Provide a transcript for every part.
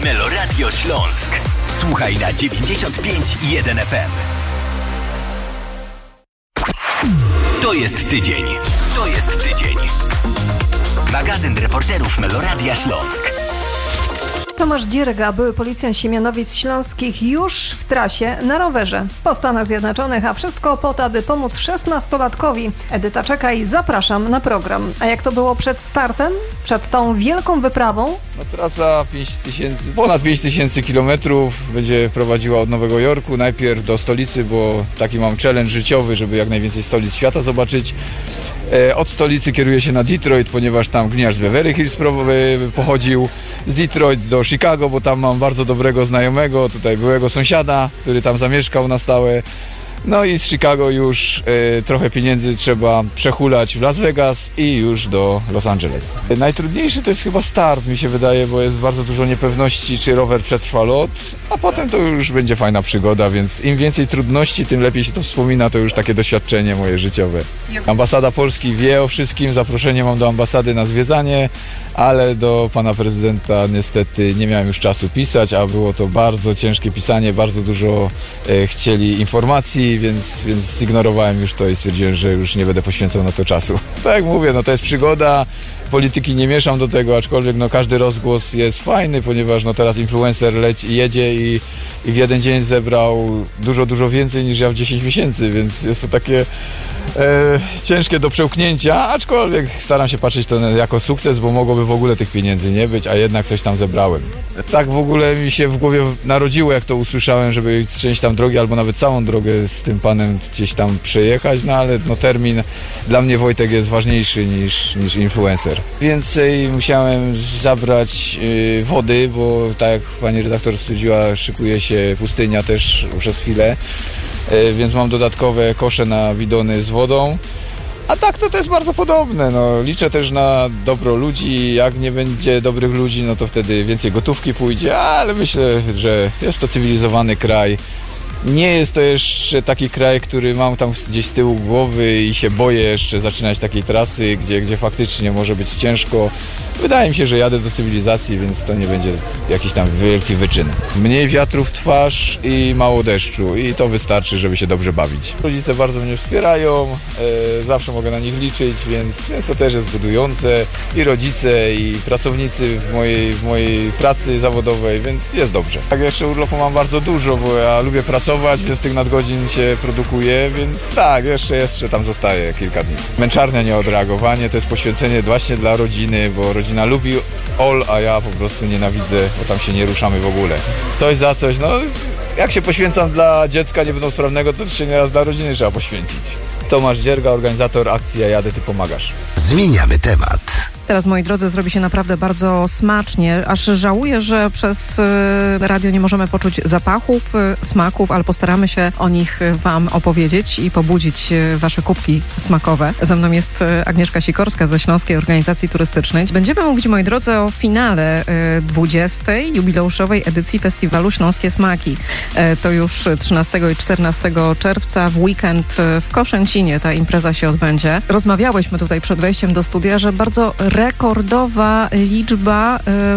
Meloradio Śląsk. Słuchaj na 95,1 FM. To jest tydzień. To jest tydzień. Magazyn reporterów Meloradia Śląsk. Tomasz Dzierga, były policjant Siemianowic Śląskich, już w trasie na rowerze po Stanach Zjednoczonych, a wszystko po to, aby pomóc 16-latkowi. Edyta Czekaj, zapraszam na program. A jak to było przed startem? Przed tą wielką wyprawą? No, trasa ponad 5000 kilometrów będzie prowadziła od Nowego Jorku, najpierw do stolicy, bo taki mam challenge życiowy, żeby jak najwięcej stolic świata zobaczyć. Od stolicy kieruję się na Detroit, ponieważ tam gliniarz z Beverly Hills pochodził. Z Detroit do Chicago, bo tam mam bardzo dobrego znajomego, tutaj byłego sąsiada, który tam zamieszkał na stałe. No i z Chicago już trochę pieniędzy trzeba przehulać w Las Vegas i już do Los Angeles. Najtrudniejszy to jest chyba start, mi się wydaje, bo jest bardzo dużo niepewności, czy rower przetrwa lot, a potem to już będzie fajna przygoda, więc im więcej trudności, tym lepiej się to wspomina, to już takie doświadczenie moje życiowe. Ambasada Polski wie o wszystkim, zaproszenie mam do ambasady na zwiedzanie, ale do pana prezydenta niestety nie miałem już czasu pisać, a było to bardzo ciężkie pisanie, bardzo dużo chcieli informacji, więc zignorowałem już to i stwierdziłem, że już nie będę poświęcał na to czasu. Tak jak mówię, no to jest przygoda, polityki nie mieszam do tego, aczkolwiek no każdy rozgłos jest fajny, ponieważ no teraz influencer jedzie i w jeden dzień zebrał dużo więcej niż ja w 10 miesięcy, więc jest to takie ciężkie do przełknięcia, aczkolwiek staram się patrzeć to jako sukces, bo mogłoby w ogóle tych pieniędzy nie być, a jednak coś tam zebrałem. Tak w ogóle mi się w głowie narodziło, jak to usłyszałem, żeby część tam drogi, albo nawet całą drogę z tym panem gdzieś tam przejechać, no ale no termin dla mnie, Wojtek, jest ważniejszy niż influencer. Więcej musiałem zabrać wody, bo tak jak pani redaktor stwierdziła, szykuje się pustynia też przez chwilę. Więc mam dodatkowe kosze na bidony z wodą. A tak to jest bardzo podobne. No, liczę też na dobro ludzi. Jak nie będzie dobrych ludzi, no to wtedy więcej gotówki pójdzie, ale myślę, że jest to cywilizowany kraj. Nie jest to jeszcze taki kraj, który mam tam gdzieś z tyłu głowy i się boję jeszcze zaczynać takiej trasy, gdzie faktycznie może być ciężko. Wydaje mi się, że jadę do cywilizacji, więc to nie będzie jakiś tam wielki wyczyn. Mniej wiatru w twarz i mało deszczu i to wystarczy, żeby się dobrze bawić. Rodzice bardzo mnie wspierają, zawsze mogę na nich liczyć, więc to też jest budujące. I rodzice, i pracownicy w mojej pracy zawodowej, więc jest dobrze. Tak, jeszcze urlopu mam bardzo dużo, bo ja lubię pracować, więc tych nadgodzin się produkuje, więc tak, jeszcze tam zostaje kilka dni. Męczarnia, nieodreagowanie, to jest poświęcenie właśnie dla rodziny, bo rodzina lubi a ja po prostu nienawidzę, bo tam się nie ruszamy w ogóle. Coś za coś, no jak się poświęcam dla dziecka niepełnosprawnego, to się nieraz dla rodziny trzeba poświęcić. Tomasz Dzierga, organizator akcji Ja jadę, ty pomagasz. Zmieniamy temat. Teraz, moi drodzy, zrobi się naprawdę bardzo smacznie. Aż żałuję, że przez radio nie możemy poczuć zapachów, smaków, ale postaramy się o nich wam opowiedzieć i pobudzić wasze kubki smakowe. Ze mną jest Agnieszka Sikorska ze Śląskiej Organizacji Turystycznej. Będziemy mówić, moi drodzy, o finale 20. jubileuszowej edycji festiwalu Śląskie Smaki. To już 13 i 14 czerwca w weekend w Koszęcinie ta impreza się odbędzie. Rozmawiałyśmy tutaj przed wejściem do studia, że bardzo rekordowa liczba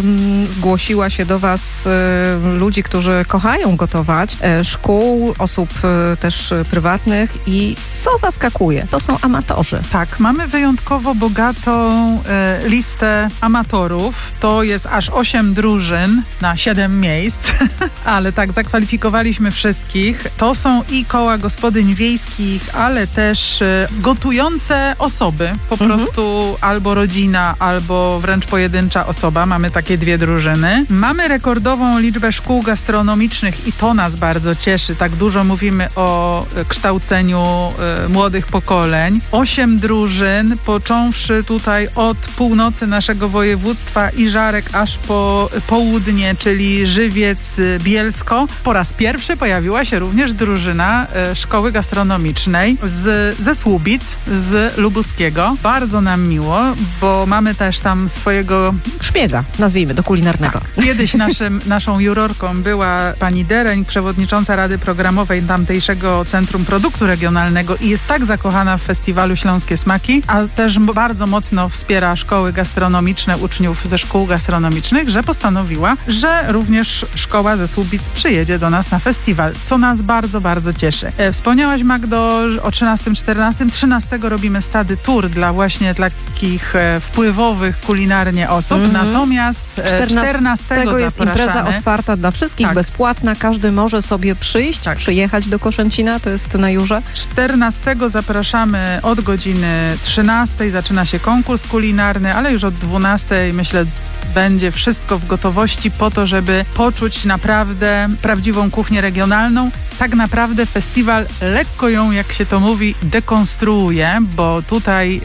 zgłosiła się do was ludzi, którzy kochają gotować, szkół, osób też prywatnych i co zaskakuje, to są amatorzy. Tak, mamy wyjątkowo bogatą listę amatorów. To jest aż 8 drużyn na 7 miejsc, ale tak, zakwalifikowaliśmy wszystkich. To są i koła gospodyń wiejskich, ale też gotujące osoby, po prostu albo rodzina, albo wręcz pojedyncza osoba. Mamy takie 2 drużyny. Mamy rekordową liczbę szkół gastronomicznych i to nas bardzo cieszy. Tak dużo mówimy o kształceniu młodych pokoleń. 8 drużyn, począwszy tutaj od północy naszego województwa i Żarek aż po południe, czyli Żywiec, Bielsko. Po raz pierwszy pojawiła się również drużyna szkoły gastronomicznej ze Słubic, z Lubuskiego. Bardzo nam miło, bo mamy też tam swojego szpiega, nazwijmy, do kulinarnego. Tak. Kiedyś naszą jurorką była pani Dereń, przewodnicząca Rady Programowej tamtejszego Centrum Produktu Regionalnego i jest tak zakochana w festiwalu Śląskie Smaki, a też bardzo mocno wspiera szkoły gastronomiczne, uczniów ze szkół gastronomicznych, że postanowiła, że również szkoła ze Słubic przyjedzie do nas na festiwal, co nas bardzo, bardzo cieszy. Wspomniałaś, Magdo, o 13-14. 13 robimy stady tour dla właśnie takich wpływowych kulinarnie osób, natomiast 14 jest impreza otwarta dla wszystkich, bezpłatna, każdy może sobie przyjść, przyjechać do Koszęcina, to jest na Jurze. 14 zapraszamy od godziny 13, zaczyna się konkurs kulinarny, ale już od 12 myślę będzie wszystko w gotowości po to, żeby poczuć naprawdę prawdziwą kuchnię regionalną. Tak naprawdę festiwal lekko ją, jak się to mówi, dekonstruuje, bo tutaj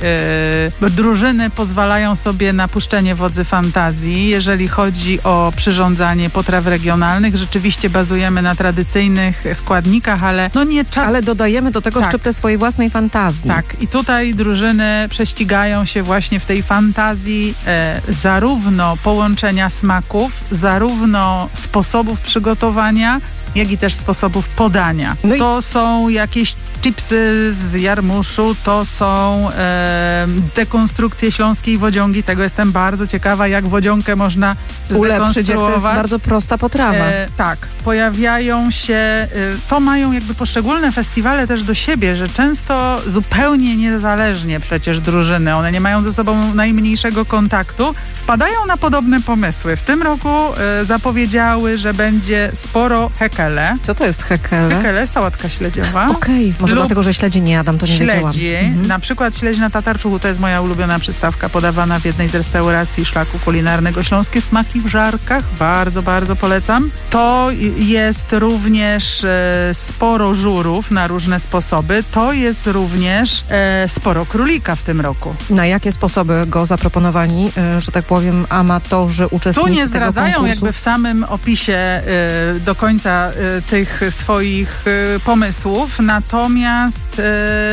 drużyny pozwalają sobie na puszczenie wodzy fantazji. Jeżeli chodzi o przyrządzanie potraw regionalnych, rzeczywiście bazujemy na tradycyjnych składnikach, ale nie czas... Ale dodajemy do tego szczyptę swojej własnej fantazji. Tak, i tutaj drużyny prześcigają się właśnie w tej fantazji zarówno połączenia smaków, zarówno sposobów przygotowania, jak i też sposobów podania. To są jakieś chipsy z jarmuszu, to są dekonstrukcje śląskiej wodzionki. Tego jestem bardzo ciekawa, jak wodzionkę można ulepszyć, jak to jest bardzo prosta potrawa. Tak, pojawiają się, to mają jakby poszczególne festiwale też do siebie, że często zupełnie niezależnie przecież drużyny, one nie mają ze sobą najmniejszego kontaktu, wpadają na podobne pomysły. W tym roku zapowiedziały, że będzie sporo hekele. Co to jest hekele? Hekele, sałatka śledziowa. Okej, może dlatego, że śledzi nie jadam, to nie wiedziałam. Na przykład śledź na tatarczuchu, to jest moja ulubiona przystawka, podawana w jednej z restauracji szlaku kulinarnego Śląskie Smaki w Żarkach. Bardzo, bardzo polecam. To jest również sporo żurów na różne sposoby. To jest również sporo królika w tym roku. Na jakie sposoby go zaproponowali, że tak powiem, amatorzy, uczestnicy tu nie tego zdradzają konkursu? Jakby w samym opisie do końca tych swoich pomysłów, natomiast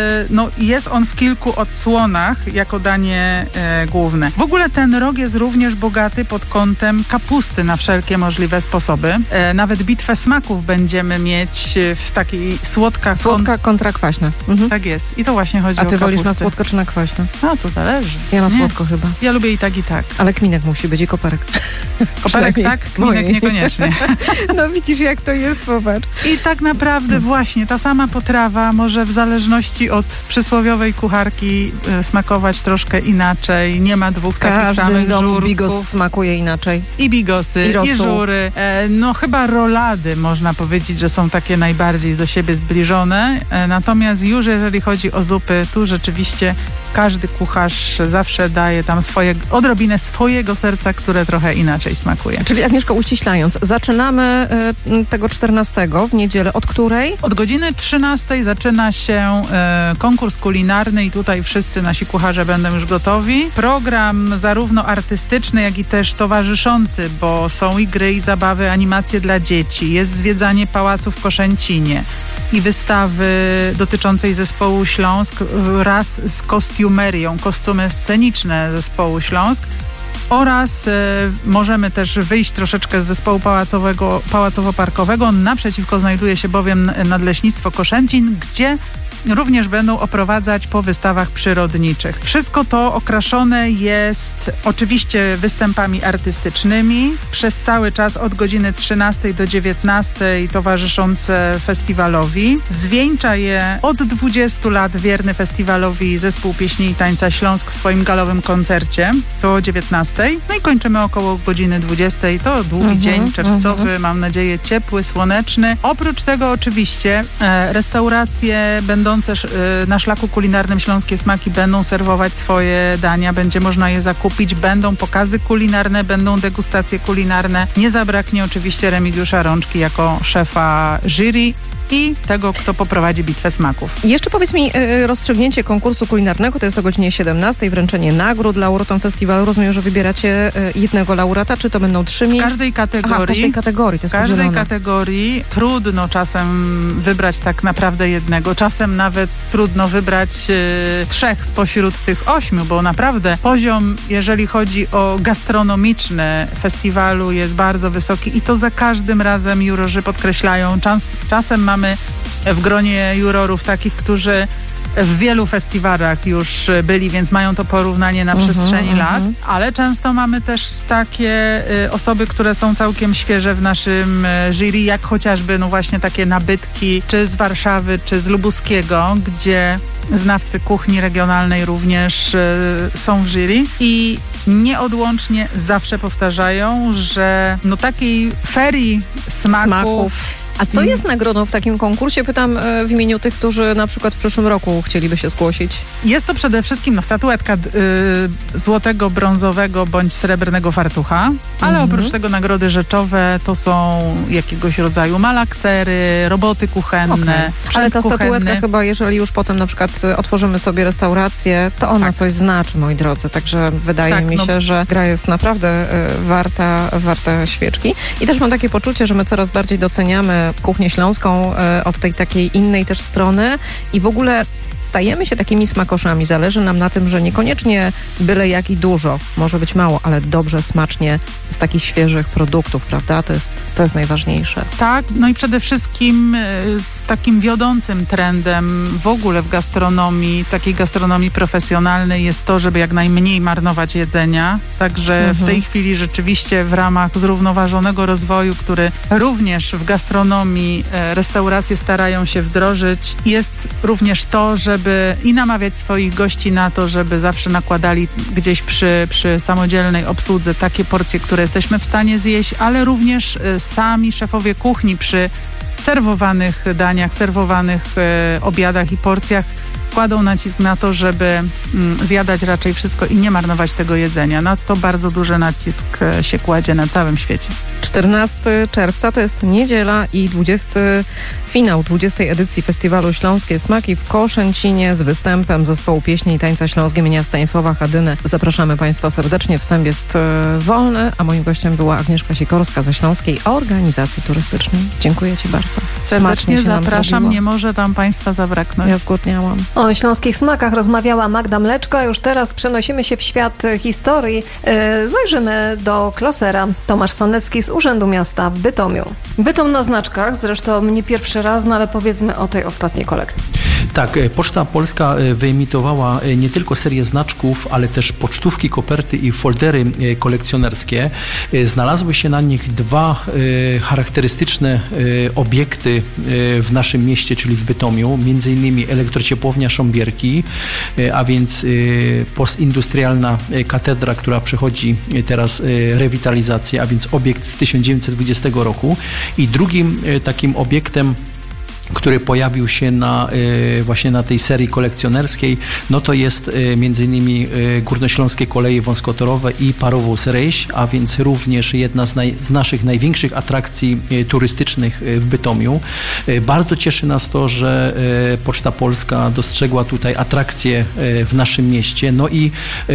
jest on w kilku odsłonach jako danie główne. W ogóle ten rok jest również bogaty pod kątem kapusty na wszelkie możliwe sposoby. Nawet bitwę smaków będziemy mieć w takiej słodka kontra kwaśna. Tak jest. I to właśnie chodzi o kapustę. A ty wolisz kapustę. na słodko czy na kwaśne? No, to zależy. Ja na słodko chyba. Ja lubię i tak, i tak. Ale kminek musi być i koperek. Koperek tak, kminek niekoniecznie. No widzisz, jak to jest, popatrz. I tak naprawdę właśnie ta sama potrawa może w zależności od przysłowiowej kucharki smakować troszkę inaczej. Nie ma dwóch takich samych żurków. bigos smakuje inaczej. I bigosy, i żury. Chyba rolady można powiedzieć, że są takie najbardziej do siebie zbliżone. Natomiast już jeżeli chodzi o zupy, tu rzeczywiście każdy kucharz zawsze daje tam odrobinę swojego serca, które trochę inaczej smakuje. Czyli Agnieszko, uściślając, zaczynamy tego 14 w niedzielę. Od której? Od godziny 13 zaczyna się konkurs kulinarny i tutaj wszyscy nasi kucharze będą już gotowi. Program zarówno artystyczny, jak i też towarzyszący, bo są i gry, i zabawy, animacje dla dzieci. Jest zwiedzanie pałacu w Koszęcinie i wystawy dotyczącej zespołu Śląsk wraz z kostiumerią, kostiumy sceniczne zespołu Śląsk. Oraz możemy też wyjść troszeczkę z zespołu pałacowo-parkowego. Naprzeciwko znajduje się bowiem Nadleśnictwo Koszęcin, gdzie również będą oprowadzać po wystawach przyrodniczych. Wszystko to okraszone jest oczywiście występami artystycznymi. Przez cały czas od godziny 13 do 19 towarzyszące festiwalowi. Zwieńcza je od 20 lat wierny festiwalowi Zespół Pieśni i Tańca Śląsk w swoim galowym koncercie. To o 19. No i kończymy około godziny 20. To długi dzień czerwcowy, mam nadzieję ciepły, słoneczny. Oprócz tego oczywiście restauracje będące na szlaku kulinarnym Śląskie Smaki będą serwować swoje dania, będzie można je zakupić, będą pokazy kulinarne, będą degustacje kulinarne. Nie zabraknie oczywiście Remigiusza Rączki jako szefa jury i tego, kto poprowadzi bitwę smaków. Jeszcze powiedz mi, rozstrzygnięcie konkursu kulinarnego to jest o godzinie 17, wręczenie nagród laureatom festiwalu. Rozumiem, że wybieracie jednego laureata, czy to będą 3 miejsca? W każdej kategorii. Aha, w każdej kategorii, to jest w każdej podzielone. kategorii trudno czasem wybrać tak naprawdę jednego. Czasem nawet trudno wybrać 3 spośród tych 8, bo naprawdę poziom, jeżeli chodzi o gastronomiczny festiwalu, jest bardzo wysoki i to za każdym razem jurorzy podkreślają. Czasem mamy w gronie jurorów takich, którzy w wielu festiwalach już byli, więc mają to porównanie na przestrzeni lat, ale często mamy też takie osoby, które są całkiem świeże w naszym jury, jak chociażby właśnie takie nabytki, czy z Warszawy, czy z Lubuskiego, gdzie znawcy kuchni regionalnej również są w jury i nieodłącznie zawsze powtarzają, że takiej ferii smaków. A co jest nagrodą w takim konkursie? Pytam w imieniu tych, którzy na przykład w przyszłym roku chcieliby się zgłosić. Jest to przede wszystkim statuetka złotego, brązowego bądź srebrnego fartucha, ale oprócz tego nagrody rzeczowe to są jakiegoś rodzaju malaksery, roboty kuchenne, Ale ta kuchenny. statuetka chyba, jeżeli już potem na przykład otworzymy sobie restaurację, to ona coś znaczy, moi drodzy. Także wydaje mi się, że gra jest naprawdę warta świeczki. I też mam takie poczucie, że my coraz bardziej doceniamy kuchnię śląską od tej takiej innej też strony i w ogóle stajemy się takimi smakoszami. Zależy nam na tym, że niekoniecznie byle jak i dużo, może być mało, ale dobrze, smacznie z takich świeżych produktów, prawda? To jest najważniejsze. Tak, i przede wszystkim z takim wiodącym trendem w ogóle w gastronomii, takiej gastronomii profesjonalnej jest to, żeby jak najmniej marnować jedzenia. Także w tej chwili rzeczywiście w ramach zrównoważonego rozwoju, który również w gastronomii restauracje starają się wdrożyć, jest również to, żeby i namawiać swoich gości na to, żeby zawsze nakładali gdzieś przy samodzielnej obsłudze takie porcje, które jesteśmy w stanie zjeść, ale również sami szefowie kuchni przy serwowanych daniach, serwowanych obiadach i porcjach kładą nacisk na to, żeby zjadać raczej wszystko i nie marnować tego jedzenia. Na to bardzo duży nacisk się kładzie na całym świecie. 14 czerwca to jest niedziela i 20 finał 20. edycji Festiwalu Śląskie Smaki w Koszęcinie z występem zespołu pieśni i tańca śląskie imienia Stanisława Hadyny. Zapraszamy Państwa serdecznie. Wstęp jest wolny, a moim gościem była Agnieszka Sikorska ze Śląskiej Organizacji Turystycznej. Dziękuję Ci bardzo. Serdecznie zapraszam. Nie może tam Państwa zabraknąć. Ja zgłodniałam. O śląskich smakach rozmawiała Magda Mleczko. Już teraz przenosimy się w świat historii. Zajrzymy do klasera. Tomasz Sanecki z Urzędu Miasta w Bytomiu. Bytom na znaczkach, zresztą nie pierwszy raz, ale powiedzmy o tej ostatniej kolekcji. Tak, Poczta Polska wyemitowała nie tylko serię znaczków, ale też pocztówki, koperty i foldery kolekcjonerskie. Znalazły się na nich 2 charakterystyczne obiekty w naszym mieście, czyli w Bytomiu, między innymi elektrociepłownia Sząbierki, a więc postindustrialna katedra, która przechodzi teraz rewitalizację, a więc obiekt z 1920 roku. I drugim takim obiektem, który pojawił się właśnie na tej serii kolekcjonerskiej, to jest m.in. Górnośląskie Koleje Wąskotorowe i Parowóz Rejś, a więc również jedna z naszych największych atrakcji turystycznych w Bytomiu. Bardzo cieszy nas to, że Poczta Polska dostrzegła tutaj atrakcje w naszym mieście. I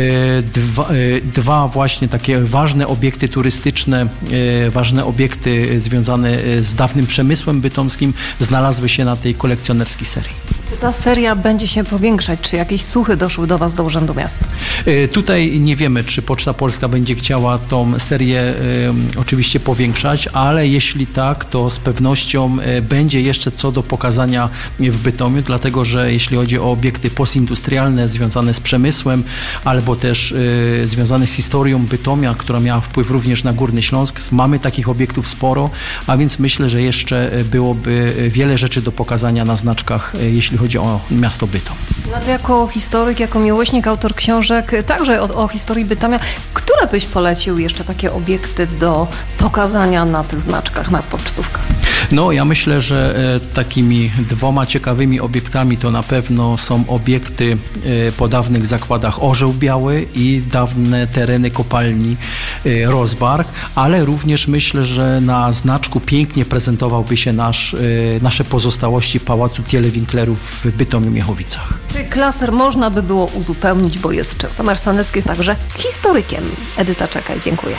dwa właśnie takie ważne obiekty turystyczne, ważne obiekty związane z dawnym przemysłem bytomskim znalazły się na tej kolekcjonerskiej serii. Czy ta seria będzie się powiększać? Czy jakieś słuchy doszły do Was, do Urzędu Miasta? Tutaj nie wiemy, czy Poczta Polska będzie chciała tą serię oczywiście powiększać, ale jeśli tak, to z pewnością będzie jeszcze co do pokazania w Bytomiu, dlatego że jeśli chodzi o obiekty postindustrialne związane z przemysłem, albo też związane z historią Bytomia, która miała wpływ również na Górny Śląsk, mamy takich obiektów sporo, a więc myślę, że jeszcze byłoby wiele rzeczy do pokazania na znaczkach, jeśli chodzi o miasto Bytom. No to jako historyk, jako miłośnik, autor książek także o historii Bytomia, które byś polecił jeszcze takie obiekty do pokazania na tych znaczkach, na pocztówkach? No, ja myślę, że takimi dwoma ciekawymi obiektami to na pewno są obiekty po dawnych zakładach Orzeł Biały i dawne tereny kopalni Rozbark, ale również myślę, że na znaczku pięknie prezentowałby się nasze pozostałości Pałacu Thiele-Winklerów w Bytomiu-Miechowicach. Czyli klaser można by było uzupełnić, bo jest czym. Tomasz Sanecki jest także historykiem. Edyta Czekaj, dziękuję.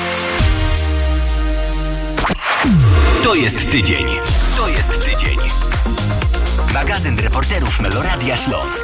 To jest tydzień. To jest tydzień. Magazyn reporterów Meloradia Śląsk.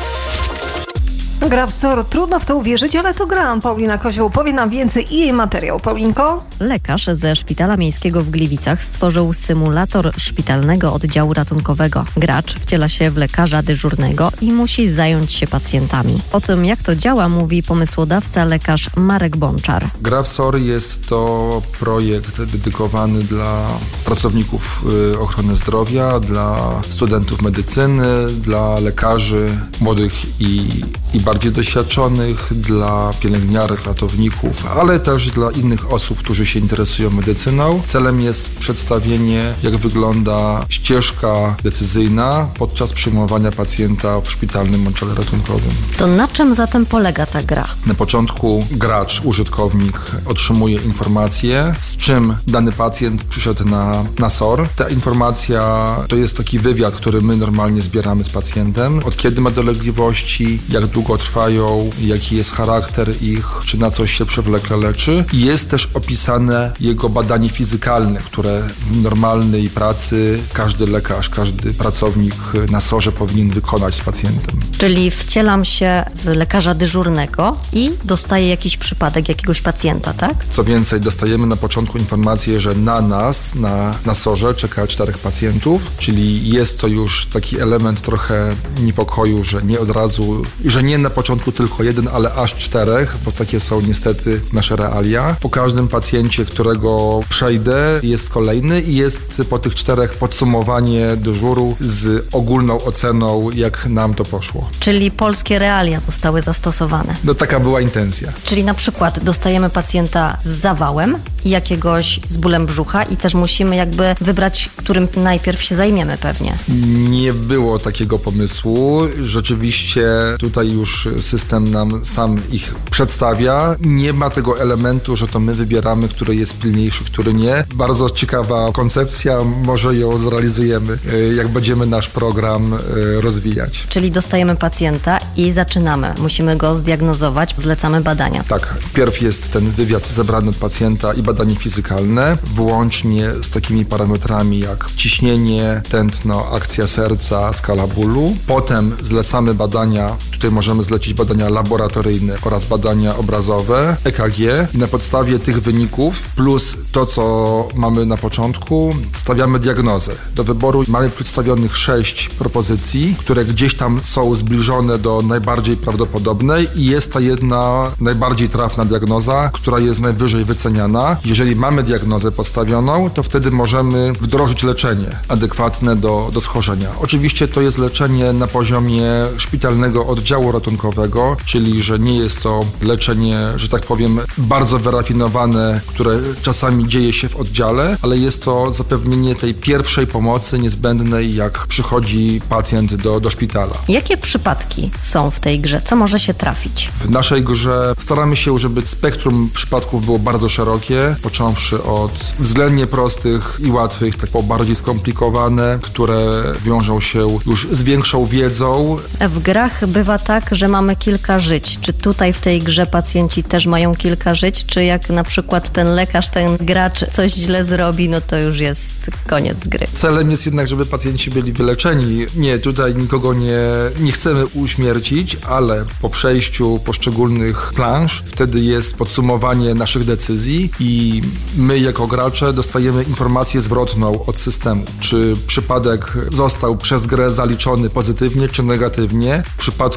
Gra w SOR. Trudno w to uwierzyć, ale to gra. Paulina Kozioł powie nam więcej i jej materiał. Paulinko? Lekarz ze Szpitala Miejskiego w Gliwicach stworzył symulator szpitalnego oddziału ratunkowego. Gracz wciela się w lekarza dyżurnego i musi zająć się pacjentami. O tym, jak to działa, mówi pomysłodawca lekarz Marek Bączar. Gra w SOR jest to projekt dedykowany dla pracowników ochrony zdrowia, dla studentów medycyny, dla lekarzy młodych i bardziej doświadczonych, dla pielęgniarek, ratowników, ale też dla innych osób, którzy się interesują medycyną. Celem jest przedstawienie, jak wygląda ścieżka decyzyjna podczas przyjmowania pacjenta w szpitalnym oddziale ratunkowym. To na czym zatem polega ta gra? Na początku gracz, użytkownik otrzymuje informację, z czym dany pacjent przyszedł na SOR. Ta informacja to jest taki wywiad, który my normalnie zbieramy z pacjentem. Od kiedy ma dolegliwości, jak długo trwają, jaki jest charakter ich, czy na coś się przewlekle leczy. I jest też opisane jego badanie fizykalne, które w normalnej pracy każdy lekarz, każdy pracownik na SOR-ze powinien wykonać z pacjentem. Czyli wcielam się w lekarza dyżurnego i dostaję jakiś przypadek jakiegoś pacjenta, tak? Co więcej, dostajemy na początku informację, że na nas, na SOR-ze czeka 4 pacjentów, czyli jest to już taki element trochę niepokoju, że nie od razu, że nie na początku tylko 1, ale aż 4, bo takie są niestety nasze realia. Po każdym pacjencie, którego przejdę, jest kolejny i jest po tych 4 podsumowanie dyżuru z ogólną oceną, jak nam to poszło. Czyli polskie realia zostały zastosowane. No taka była intencja. Czyli na przykład dostajemy pacjenta z zawałem i jakiegoś z bólem brzucha i też musimy jakby wybrać, którym najpierw się zajmiemy pewnie. Nie było takiego pomysłu. Rzeczywiście tutaj już system nam sam ich przedstawia. Nie ma tego elementu, że to my wybieramy, który jest pilniejszy, który nie. Bardzo ciekawa koncepcja, może ją zrealizujemy, jak będziemy nasz program rozwijać. Czyli dostajemy pacjenta i zaczynamy. Musimy go zdiagnozować, zlecamy badania. Tak, pierw jest ten wywiad zebrany od pacjenta i badanie fizykalne, włącznie z takimi parametrami jak ciśnienie, tętno, akcja serca, skala bólu. Potem zlecamy badania, tutaj możemy zlecić badania laboratoryjne oraz badania obrazowe, EKG. I na podstawie tych wyników plus to, co mamy na początku, stawiamy diagnozę. Do wyboru mamy przedstawionych 6 propozycji, które gdzieś tam są zbliżone do najbardziej prawdopodobnej i jest ta jedna najbardziej trafna diagnoza, która jest najwyżej wyceniana. Jeżeli mamy diagnozę postawioną, to wtedy możemy wdrożyć leczenie adekwatne do schorzenia. Oczywiście to jest leczenie na poziomie szpitalnego oddziału ratunkowego, czyli że nie jest to leczenie, że tak powiem, bardzo wyrafinowane, które czasami dzieje się w oddziale, ale jest to zapewnienie tej pierwszej pomocy niezbędnej, jak przychodzi pacjent do szpitala. Jakie przypadki są w tej grze? Co może się trafić? W naszej grze staramy się, żeby spektrum przypadków było bardzo szerokie, począwszy od względnie prostych i łatwych, tak po bardziej skomplikowane, które wiążą się już z większą wiedzą. W grach bywa tak, że mamy kilka żyć. Czy tutaj w tej grze pacjenci też mają kilka żyć? Czy jak na przykład ten lekarz, ten gracz coś źle zrobi, no to już jest koniec gry? Celem jest jednak, żeby pacjenci byli wyleczeni. Nie, tutaj nikogo nie chcemy uśmiercić, ale po przejściu poszczególnych planż wtedy jest podsumowanie naszych decyzji i my jako gracze dostajemy informację zwrotną od systemu. Czy przypadek został przez grę zaliczony pozytywnie, czy negatywnie. W przypadku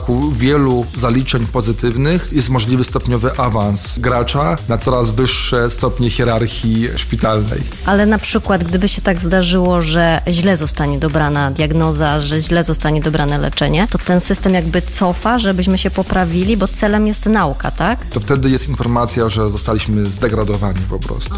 wielu zaliczeń pozytywnych jest możliwy stopniowy awans gracza na coraz wyższe stopnie hierarchii szpitalnej. Ale na przykład, gdyby się tak zdarzyło, że źle zostanie dobrana diagnoza, że źle zostanie dobrane leczenie, to ten system jakby cofa, żebyśmy się poprawili, bo celem jest nauka, tak? To wtedy jest informacja, że zostaliśmy zdegradowani po prostu.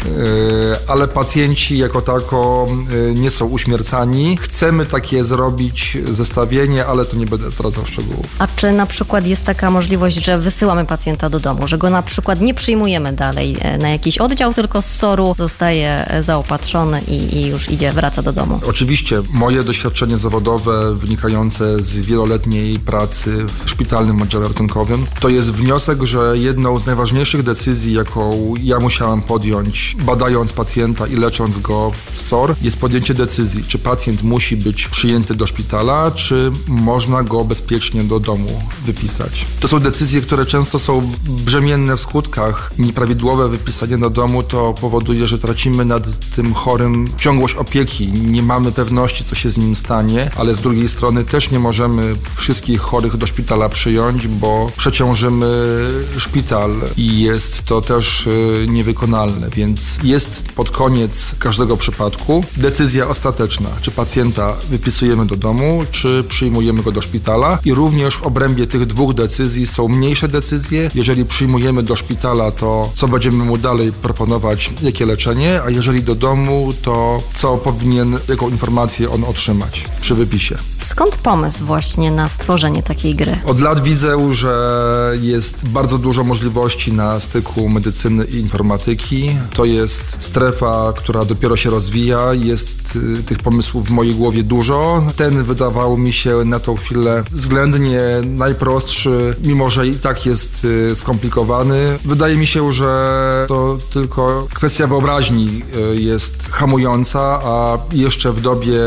Ale pacjenci jako tako nie są uśmiercani. Chcemy takie zrobić zestawienie, ale to nie będę zdradzał szczegółów. A czy na przykład jest taka możliwość, że wysyłamy pacjenta do domu, że go na przykład nie przyjmujemy dalej na jakiś oddział, tylko z SOR-u zostaje zaopatrzony i już wraca do domu? Oczywiście moje doświadczenie zawodowe wynikające z wieloletniej pracy w szpitalnym oddziale ratunkowym to jest wniosek, że jedną z najważniejszych decyzji, jaką ja musiałem podjąć, badając pacjenta i lecząc go w SOR, jest podjęcie decyzji, czy pacjent musi być przyjęty do szpitala, czy można go bezpiecznie do domu wypisać. To są decyzje, które często są brzemienne w skutkach. Nieprawidłowe wypisanie do domu to powoduje, że tracimy nad tym chorym ciągłość opieki. Nie mamy pewności, co się z nim stanie, ale z drugiej strony też nie możemy wszystkich chorych do szpitala przyjąć, bo przeciążymy szpital i jest to też niewykonalne, więc jest pod koniec każdego przypadku decyzja ostateczna, czy pacjenta wypisujemy do domu, czy przyjmujemy go do szpitala i również w obrębie tych dwóch decyzji są mniejsze decyzje. Jeżeli przyjmujemy do szpitala, to co będziemy mu dalej proponować, jakie leczenie, a jeżeli do domu, to co powinien, jaką informację on otrzymać przy wypisie. Skąd pomysł właśnie na stworzenie takiej gry? Od lat widzę, że jest bardzo dużo możliwości na styku medycyny i informatyki. To jest strefa, która dopiero się rozwija. Jest tych pomysłów w mojej głowie dużo. Ten wydawał mi się na tą chwilę względnie najprostszy, mimo że i tak jest skomplikowany. Wydaje mi się, że to tylko kwestia wyobraźni jest hamująca, a jeszcze w dobie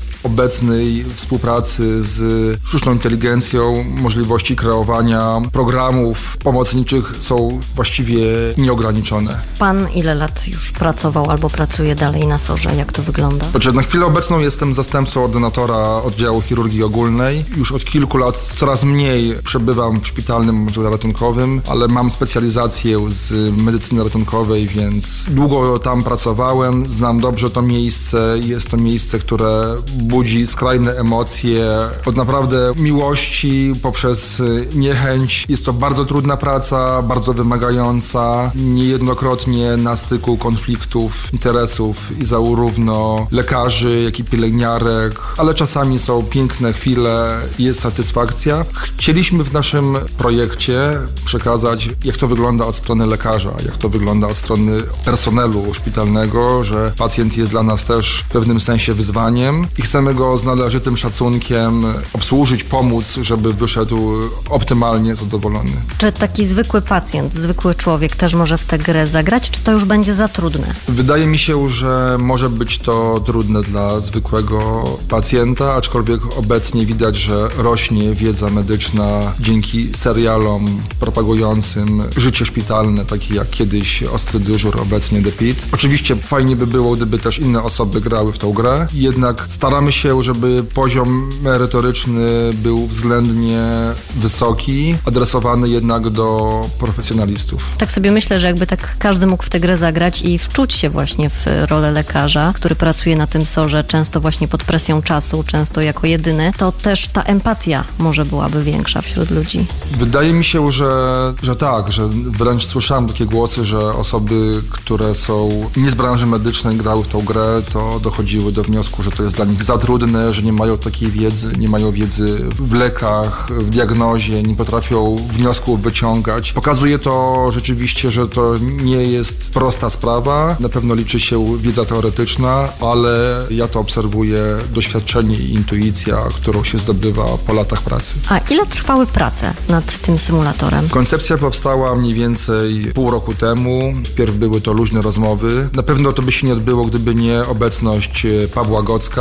obecnej współpracy z sztuczną inteligencją możliwości kreowania programów pomocniczych są właściwie nieograniczone. Pan ile lat już pracował albo pracuje dalej na SOR-ze? Jak to wygląda? Na chwilę obecną jestem zastępcą ordynatora oddziału chirurgii ogólnej. Już od kilku lat coraz mniej przebywam w szpitalnym oddziale ratunkowym, ale mam specjalizację z medycyny ratunkowej, więc długo tam pracowałem. Znam dobrze to miejsce. Jest to miejsce, które budzi skrajne emocje, od naprawdę miłości poprzez niechęć. Jest to bardzo trudna praca, bardzo wymagająca, niejednokrotnie na styku konfliktów, interesów i zarówno lekarzy, jak i pielęgniarek, ale czasami są piękne chwile i jest satysfakcja. Chcieliśmy w naszym projekcie przekazać, jak to wygląda od strony lekarza, jak to wygląda od strony personelu szpitalnego, że pacjent jest dla nas też w pewnym sensie wyzwaniem i chcemy go z należytym szacunkiem obsłużyć, pomóc, żeby wyszedł optymalnie zadowolony. Czy taki zwykły pacjent, zwykły człowiek też może w tę grę zagrać, czy to już będzie za trudne? Wydaje mi się, że może być to trudne dla zwykłego pacjenta, aczkolwiek obecnie widać, że rośnie wiedza medyczna dzięki serialom propagującym życie szpitalne, takie jak kiedyś Ostry Dyżur, obecnie The Pit. Oczywiście fajnie by było, gdyby też inne osoby grały w tą grę, jednak staramy się, żeby poziom merytoryczny był względnie wysoki, adresowany jednak do profesjonalistów. Tak sobie myślę, że jakby tak każdy mógł w tę grę zagrać i wczuć się właśnie w rolę lekarza, który pracuje na tym SOR-ze, często właśnie pod presją czasu, często jako jedyny, to też ta empatia może byłaby większa wśród ludzi. Wydaje mi się, że tak, że wręcz słyszałem takie głosy, że osoby, które są nie z branży medycznej, grały w tą grę, to dochodziły do wniosku, że to jest dla nich za trudne, że nie mają takiej wiedzy, nie mają wiedzy w lekach, w diagnozie, nie potrafią wniosków wyciągać. Pokazuje to rzeczywiście, że to nie jest prosta sprawa. Na pewno liczy się wiedza teoretyczna, ale ja to obserwuję, doświadczenie i intuicja, którą się zdobywa po latach pracy. A ile trwały prace nad tym symulatorem? Koncepcja powstała mniej więcej pół roku temu. Wpierw były to luźne rozmowy. Na pewno to by się nie odbyło, gdyby nie obecność Pawła Gocka,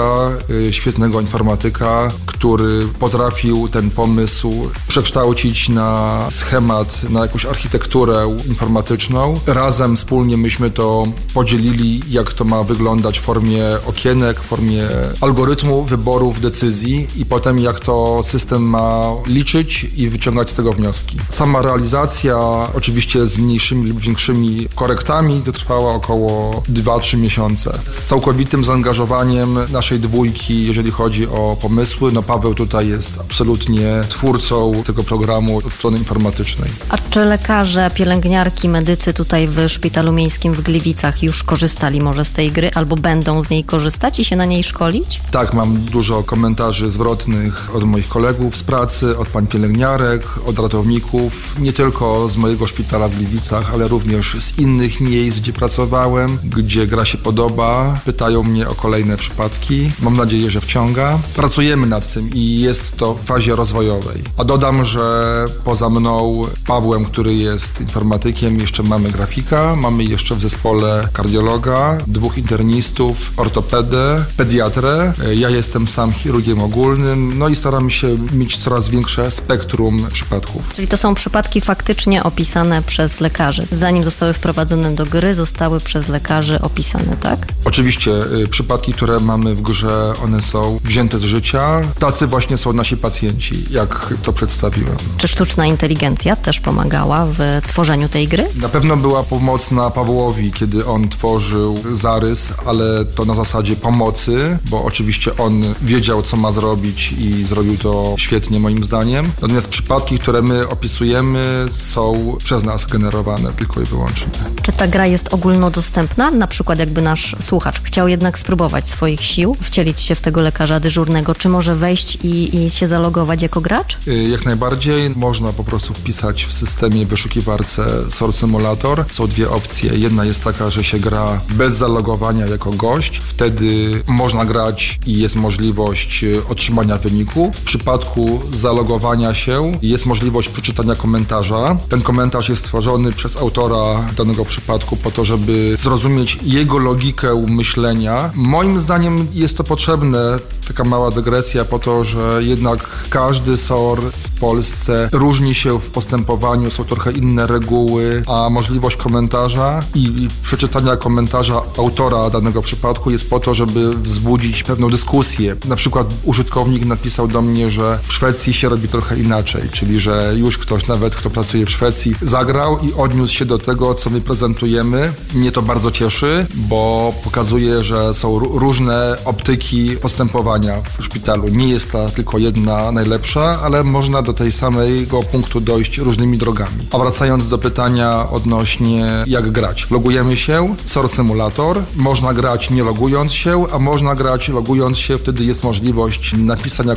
świetnego informatyka, który potrafił ten pomysł przekształcić na schemat, na jakąś architekturę informatyczną. Razem, wspólnie myśmy to podzielili, jak to ma wyglądać w formie okienek, w formie algorytmu wyborów, decyzji i potem jak to system ma liczyć i wyciągać z tego wnioski. Sama realizacja, oczywiście z mniejszymi lub większymi korektami, to trwała około 2-3 miesiące. Z całkowitym zaangażowaniem naszej dwójki, jeżeli chodzi o pomysły. No Paweł tutaj jest absolutnie twórcą tego programu od strony informatycznej. A czy lekarze, pielęgniarki, medycy tutaj w Szpitalu Miejskim w Gliwicach już korzystali może z tej gry albo będą z niej korzystać i się na niej szkolić? Tak, mam dużo komentarzy zwrotnych od moich kolegów z pracy, od pań pielęgniarek, od ratowników, nie tylko z mojego szpitala w Gliwicach, ale również z innych miejsc, gdzie pracowałem, gdzie gra się podoba. Pytają mnie o kolejne przypadki. Mam nadzieję, że wciąga. Pracujemy nad tym i jest to w fazie rozwojowej. A dodam, że poza mną, Pawłem, który jest informatykiem, jeszcze mamy grafika, mamy jeszcze w zespole kardiologa, 2 internistów, ortopedę, pediatrę. Ja jestem sam chirurgiem ogólnym, no i staramy się mieć coraz większe spektrum przypadków. Czyli to są przypadki faktycznie opisane przez lekarzy. Zanim zostały wprowadzone do gry, zostały przez lekarzy opisane, tak? Oczywiście przypadki, które mamy w grze, one są wzięte z życia. Tacy właśnie są nasi pacjenci, jak to przedstawiłem. Czy sztuczna inteligencja też pomagała w tworzeniu tej gry? Na pewno była pomocna Pawłowi, kiedy on tworzył zarys, ale to na zasadzie pomocy, bo oczywiście on wiedział, co ma zrobić i zrobił to świetnie moim zdaniem. Natomiast przypadki, które my opisujemy, są przez nas generowane tylko i wyłącznie. Czy ta gra jest ogólnodostępna? Na przykład jakby nasz słuchacz chciał jednak spróbować swoich sił, wcielić się w tego lekarza dyżurnego, czy może wejść i się zalogować jako gracz? Jak najbardziej. Można po prostu wpisać w systemie wyszukiwarce SOR Simulator. Są 2 opcje. Jedna jest taka, że się gra bez zalogowania jako gość. Wtedy można grać i jest możliwość otrzymania wyniku. W przypadku zalogowania się jest możliwość przeczytania komentarza. Ten komentarz jest stworzony przez autora danego przypadku po to, żeby zrozumieć jego logikę myślenia. Moim zdaniem jest to potrzebne, taka mała dygresja, po to, że jednak każdy SOR w Polsce różni się w postępowaniu, są trochę inne reguły, a możliwość komentarza i przeczytania komentarza autora danego przypadku jest po to, żeby wzbudzić pewną dyskusję. Na przykład użytkownik napisał do mnie, że w Szwecji się robi trochę inaczej, czyli że już ktoś nawet, kto pracuje w Szwecji, zagrał i odniósł się do tego, co my prezentujemy. Mnie to bardzo cieszy, bo pokazuje, że są różne optyki postępowania w szpitalu. Nie jest ta tylko jedna najlepsza, ale można do tej samego punktu dojść różnymi drogami. A wracając do pytania odnośnie jak grać. Logujemy się, SOR Simulator, można grać nie logując się, a można grać logując się, wtedy jest możliwość napisania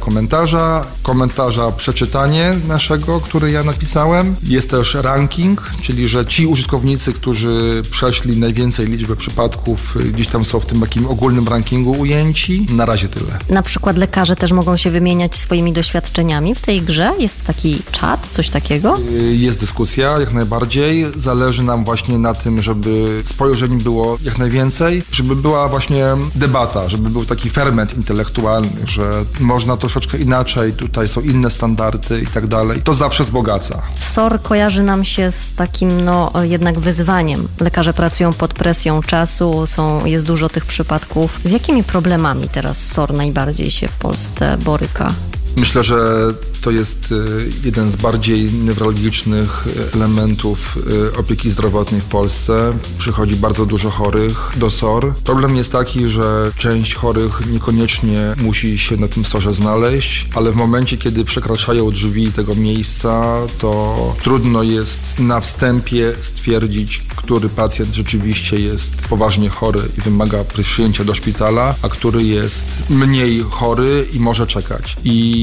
komentarza przeczytanie naszego, który ja napisałem. Jest też ranking, czyli że ci użytkownicy, którzy przeszli najwięcej liczbę przypadków, gdzieś tam są w tym takim ogólnym rankingu ujęci. Na razie tyle. Na przykład lekarze też mogą się wymieniać swoimi doświadczeniami w tej grze? Jest taki czat, coś takiego? Jest dyskusja, jak najbardziej. Zależy nam właśnie na tym, żeby spojrzeń było jak najwięcej, żeby była właśnie debata, żeby był taki ferment intelektualny, że można troszeczkę inaczej, tutaj są inne standardy i tak dalej. To zawsze wzbogaca. SOR kojarzy nam się z takim, jednak wyzwaniem. Lekarze pracują pod presją czasu, jest dużo tych przypadków. Z jakimi problemami teraz SOR najbardziej się w Polsce boryka? Myślę, że to jest jeden z bardziej newralgicznych elementów opieki zdrowotnej w Polsce. Przychodzi bardzo dużo chorych do SOR. Problem jest taki, że część chorych niekoniecznie musi się na tym SOR-ze znaleźć, ale w momencie, kiedy przekraczają drzwi tego miejsca, to trudno jest na wstępie stwierdzić, który pacjent rzeczywiście jest poważnie chory i wymaga przyjęcia do szpitala, a który jest mniej chory i może czekać. I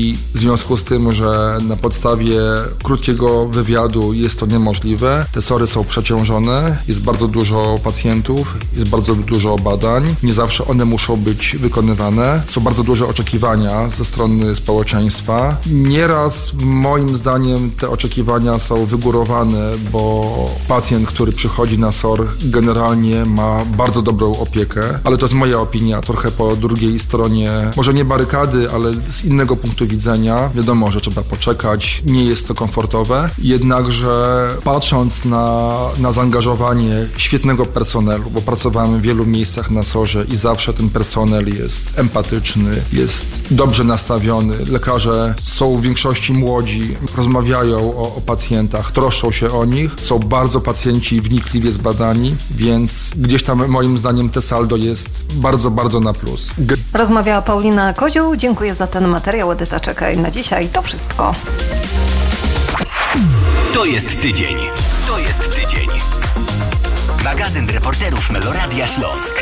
i w związku z tym, że na podstawie krótkiego wywiadu jest to niemożliwe, te SOR-y są przeciążone, jest bardzo dużo pacjentów, jest bardzo dużo badań, nie zawsze one muszą być wykonywane, są bardzo duże oczekiwania ze strony społeczeństwa. Nieraz moim zdaniem te oczekiwania są wygórowane, bo pacjent, który przychodzi na SOR, generalnie ma bardzo dobrą opiekę, ale to jest moja opinia, trochę po drugiej stronie, może nie barykady, ale z innego punktu widzenia. Wiadomo, że trzeba poczekać, nie jest to komfortowe, jednakże patrząc na zaangażowanie świetnego personelu, bo pracowałem w wielu miejscach na SOR-ze i zawsze ten personel jest empatyczny, jest dobrze nastawiony. Lekarze są w większości młodzi, rozmawiają o pacjentach, troszczą się o nich, są bardzo pacjenci wnikliwie zbadani, więc gdzieś tam moim zdaniem te saldo jest bardzo, bardzo na plus. Rozmawiała Paulina Kozioł. Dziękuję za ten materiał. Edyta Czekaj. Na dzisiaj to wszystko. To jest tydzień. To jest tydzień. Magazyn reporterów Meloradia Śląsk.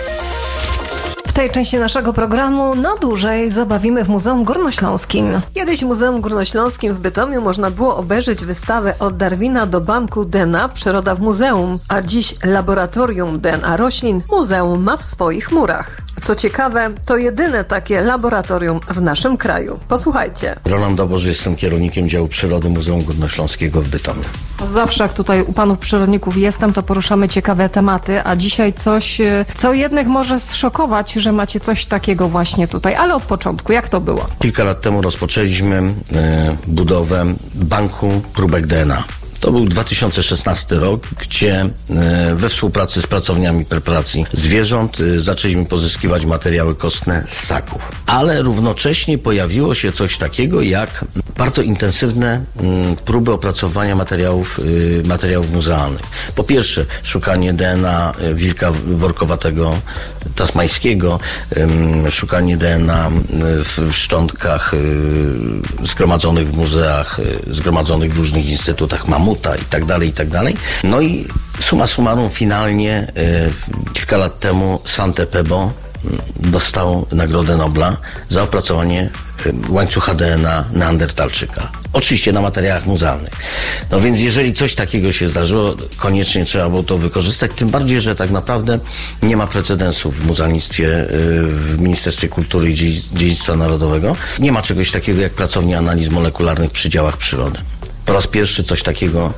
W tej części naszego programu na dłużej zabawimy w Muzeum Górnośląskim. Kiedyś w Muzeum Górnośląskim w Bytomiu można było obejrzeć wystawę Od Darwina do banku DNA Przyroda w muzeum, a dziś laboratorium DNA roślin muzeum ma w swoich murach. Co ciekawe, to jedyne takie laboratorium w naszym kraju. Posłuchajcie. Roland Doboży, jestem kierownikiem działu przyrody Muzeum Górnośląskiego w Bytomiu. Zawsze jak tutaj u panów przyrodników jestem, to poruszamy ciekawe tematy, a dzisiaj coś, co jednych może zszokować, że macie coś takiego właśnie tutaj. Ale od początku, jak to było? Kilka lat temu rozpoczęliśmy budowę banku próbek DNA. To był 2016 rok, gdzie we współpracy z pracowniami preparacji zwierząt zaczęliśmy pozyskiwać materiały kostne z ssaków. Ale równocześnie pojawiło się coś takiego jak bardzo intensywne próby opracowania materiałów muzealnych. Po pierwsze, szukanie DNA wilka workowatego tasmańskiego, szukanie DNA w szczątkach zgromadzonych w muzeach, zgromadzonych w różnych instytutach mamuta i tak dalej. No i summa summarum finalnie kilka lat temu Svante Pääbo dostał Nagrodę Nobla za opracowanie łańcucha DNA neandertalczyka. Oczywiście na materiałach muzealnych. No więc jeżeli coś takiego się zdarzyło, koniecznie trzeba było to wykorzystać, tym bardziej, że tak naprawdę nie ma precedensów w muzealnictwie, w Ministerstwie Kultury i Dziedzictwa Narodowego. Nie ma czegoś takiego jak pracownia analiz molekularnych przy działach przyrody. Po raz pierwszy coś takiego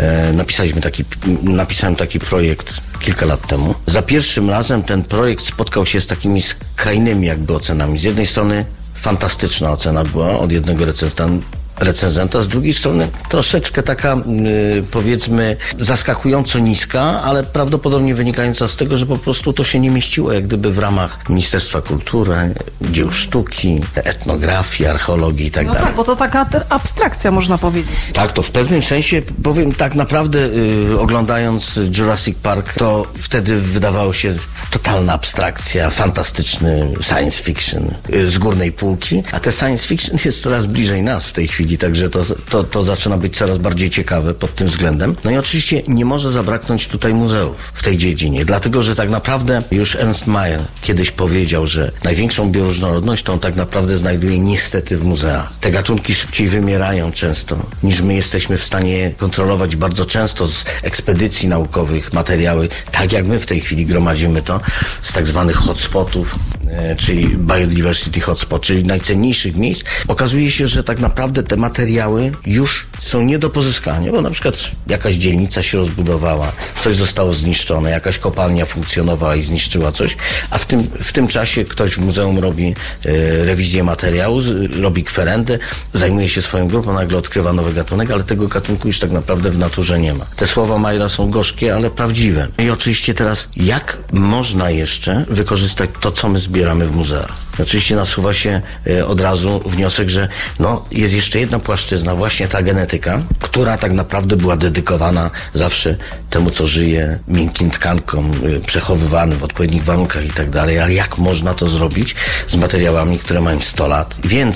napisałem taki projekt kilka lat temu. Za pierwszym razem ten projekt spotkał się z takimi skrajnymi jakby ocenami. Z jednej strony fantastyczna ocena była od jednego recenzenta, z drugiej strony troszeczkę taka powiedzmy zaskakująco niska, ale prawdopodobnie wynikająca z tego, że po prostu to się nie mieściło jak gdyby w ramach Ministerstwa Kultury, dzieł sztuki, etnografii, archeologii i tak dalej. Tak, bo to taka abstrakcja można powiedzieć. Tak, to w pewnym sensie powiem tak naprawdę oglądając Jurassic Park, to wtedy wydawało się totalna abstrakcja, fantastyczny science fiction z górnej półki, a te science fiction jest coraz bliżej nas w tej chwili. Także to zaczyna być coraz bardziej ciekawe pod tym względem. No i oczywiście nie może zabraknąć tutaj muzeów w tej dziedzinie, dlatego że tak naprawdę już Ernst Mayr kiedyś powiedział, że największą bioróżnorodność to on tak naprawdę znajduje niestety w muzeach. Te gatunki szybciej wymierają często, niż my jesteśmy w stanie kontrolować. Bardzo często z ekspedycji naukowych materiały, tak jak my w tej chwili gromadzimy to, z tak zwanych hotspotów, czyli Biodiversity Hotspot, czyli najcenniejszych miejsc, okazuje się, że tak naprawdę te materiały już są nie do pozyskania, bo na przykład jakaś dzielnica się rozbudowała, coś zostało zniszczone, jakaś kopalnia funkcjonowała i zniszczyła coś, a w tym czasie ktoś w muzeum robi rewizję materiału, robi kwerendę, zajmuje się swoją grupą, nagle odkrywa nowy gatunek, ale tego gatunku już tak naprawdę w naturze nie ma. Te słowa Mayra są gorzkie, ale prawdziwe. I oczywiście teraz, jak można jeszcze wykorzystać to, co my zbieramy w muzeach? Oczywiście nasuwa się od razu wniosek, że jest jeszcze jedna płaszczyzna, właśnie ta genetyka, która tak naprawdę była dedykowana zawsze temu, co żyje, miękkim tkankom, przechowywanym w odpowiednich warunkach i tak dalej, ale jak można to zrobić z materiałami, które mają 100 lat i więcej?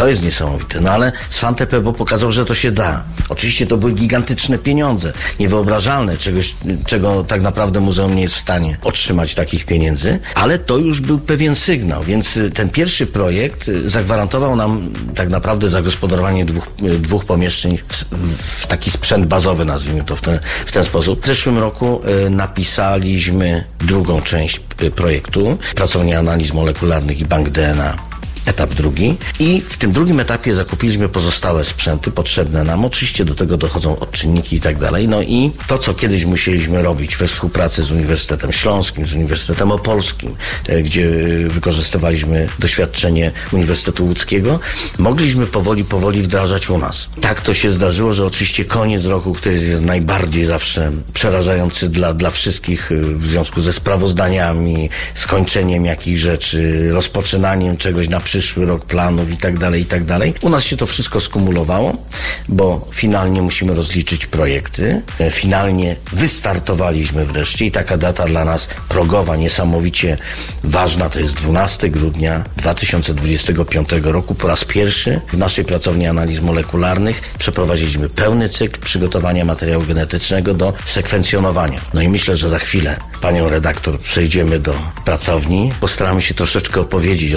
To jest niesamowite. No ale Svante Pääbo pokazał, że to się da. Oczywiście to były gigantyczne pieniądze, niewyobrażalne, czego tak naprawdę muzeum nie jest w stanie otrzymać takich pieniędzy, ale to już był pewien sygnał, więc ten pierwszy projekt zagwarantował nam tak naprawdę zagospodarowanie dwóch pomieszczeń w taki sprzęt bazowy, nazwijmy to w ten sposób. W zeszłym roku napisaliśmy drugą część projektu, Pracownia Analiz Molekularnych i Bank DNA. Etap drugi i w tym drugim etapie zakupiliśmy pozostałe sprzęty potrzebne nam. Oczywiście do tego dochodzą odczynniki i tak dalej. No i to, co kiedyś musieliśmy robić we współpracy z Uniwersytetem Śląskim, z Uniwersytetem Opolskim, gdzie wykorzystywaliśmy doświadczenie Uniwersytetu Łódzkiego, mogliśmy powoli wdrażać u nas. Tak to się zdarzyło, że oczywiście koniec roku, który jest najbardziej zawsze przerażający dla wszystkich w związku ze sprawozdaniami, skończeniem jakichś rzeczy, rozpoczynaniem czegoś na przyszły rok, planów i tak dalej. U nas się to wszystko skumulowało, bo finalnie musimy rozliczyć projekty. Finalnie wystartowaliśmy wreszcie i taka data dla nas progowa, niesamowicie ważna, to jest 12 grudnia 2025 roku. Po raz pierwszy w naszej Pracowni Analiz Molekularnych przeprowadziliśmy pełny cykl przygotowania materiału genetycznego do sekwencjonowania. No i myślę, że za chwilę panią redaktor przejdziemy do pracowni. Postaramy się troszeczkę opowiedzieć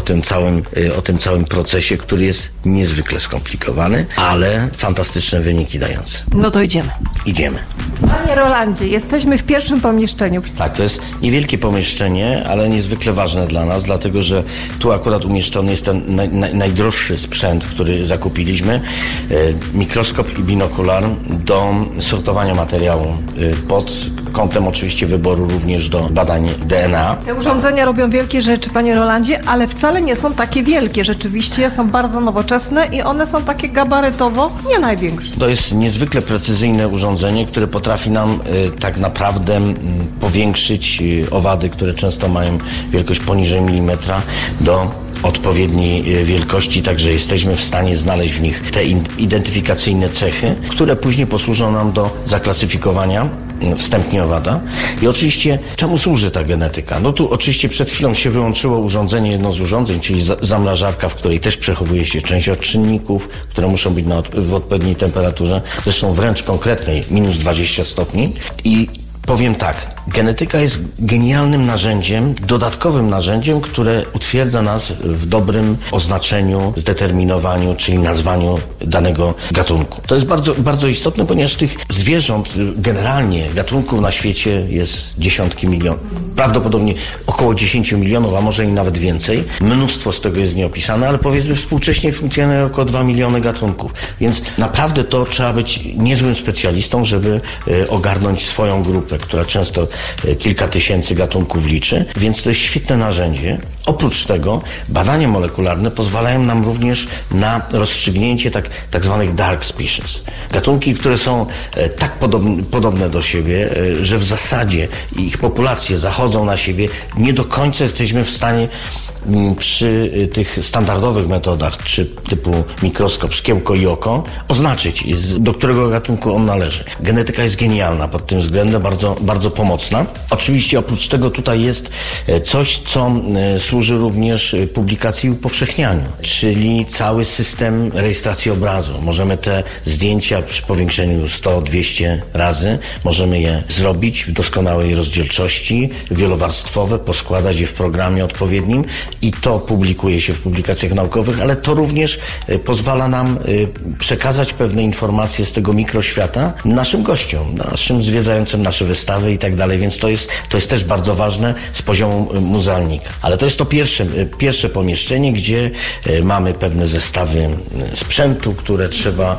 o tym całym procesie, który jest niezwykle skomplikowany, ale fantastyczne wyniki dające. No to idziemy. Idziemy. Panie Rolandzie, jesteśmy w pierwszym pomieszczeniu. Tak, to jest niewielkie pomieszczenie, ale niezwykle ważne dla nas, dlatego że tu akurat umieszczony jest ten najdroższy sprzęt, który zakupiliśmy. Mikroskop i binokular do sortowania materiału pod kątem oczywiście wyboru również do badań DNA. Te urządzenia robią wielkie rzeczy, panie Rolandzie, ale wcale nie są takie wielkie. Rzeczywiście są bardzo nowoczesne i one są takie gabarytowo nie największe. To jest niezwykle precyzyjne urządzenie, które potrafi nam tak naprawdę powiększyć owady, które często mają wielkość poniżej milimetra, do odpowiedniej wielkości, także jesteśmy w stanie znaleźć w nich te identyfikacyjne cechy, które później posłużą nam do zaklasyfikowania wstępnie owada. I oczywiście czemu służy ta genetyka? No tu oczywiście przed chwilą się wyłączyło urządzenie, jedno z urządzeń, czyli zamrażarka, w której też przechowuje się część odczynników, które muszą być w odpowiedniej temperaturze, zresztą wręcz konkretnej, minus 20 stopni. I powiem tak, genetyka jest genialnym narzędziem, dodatkowym narzędziem, które utwierdza nas w dobrym oznaczeniu, zdeterminowaniu, czyli nazwaniu danego gatunku. To jest bardzo, bardzo istotne, ponieważ tych zwierząt, generalnie gatunków na świecie jest dziesiątki milionów. Prawdopodobnie około 10 milionów, a może i nawet więcej. Mnóstwo z tego jest nieopisane, ale powiedzmy współcześnie funkcjonuje około 2 miliony gatunków. Więc naprawdę to trzeba być niezłym specjalistą, żeby ogarnąć swoją grupę, która często kilka tysięcy gatunków liczy, więc to jest świetne narzędzie. Oprócz tego badania molekularne pozwalają nam również na rozstrzygnięcie tak zwanych dark species. Gatunki, które są tak podobne do siebie, że w zasadzie ich populacje zachodzą na siebie, nie do końca jesteśmy w stanie przy tych standardowych metodach, czy typu mikroskop, szkiełko i oko, oznaczyć, do którego gatunku on należy. Genetyka jest genialna pod tym względem, bardzo, bardzo pomocna. Oczywiście oprócz tego tutaj jest coś, co służy również publikacji i upowszechnianiu, czyli cały system rejestracji obrazu. Możemy te zdjęcia przy powiększeniu 100-200 razy, możemy je zrobić w doskonałej rozdzielczości, wielowarstwowe, poskładać je w programie odpowiednim i to publikuje się w publikacjach naukowych, ale to również pozwala nam przekazać pewne informacje z tego mikroświata naszym gościom, naszym zwiedzającym nasze wystawy i tak dalej, więc to jest też bardzo ważne z poziomu muzealnika. Ale to jest to pierwsze pomieszczenie, gdzie mamy pewne zestawy sprzętu, który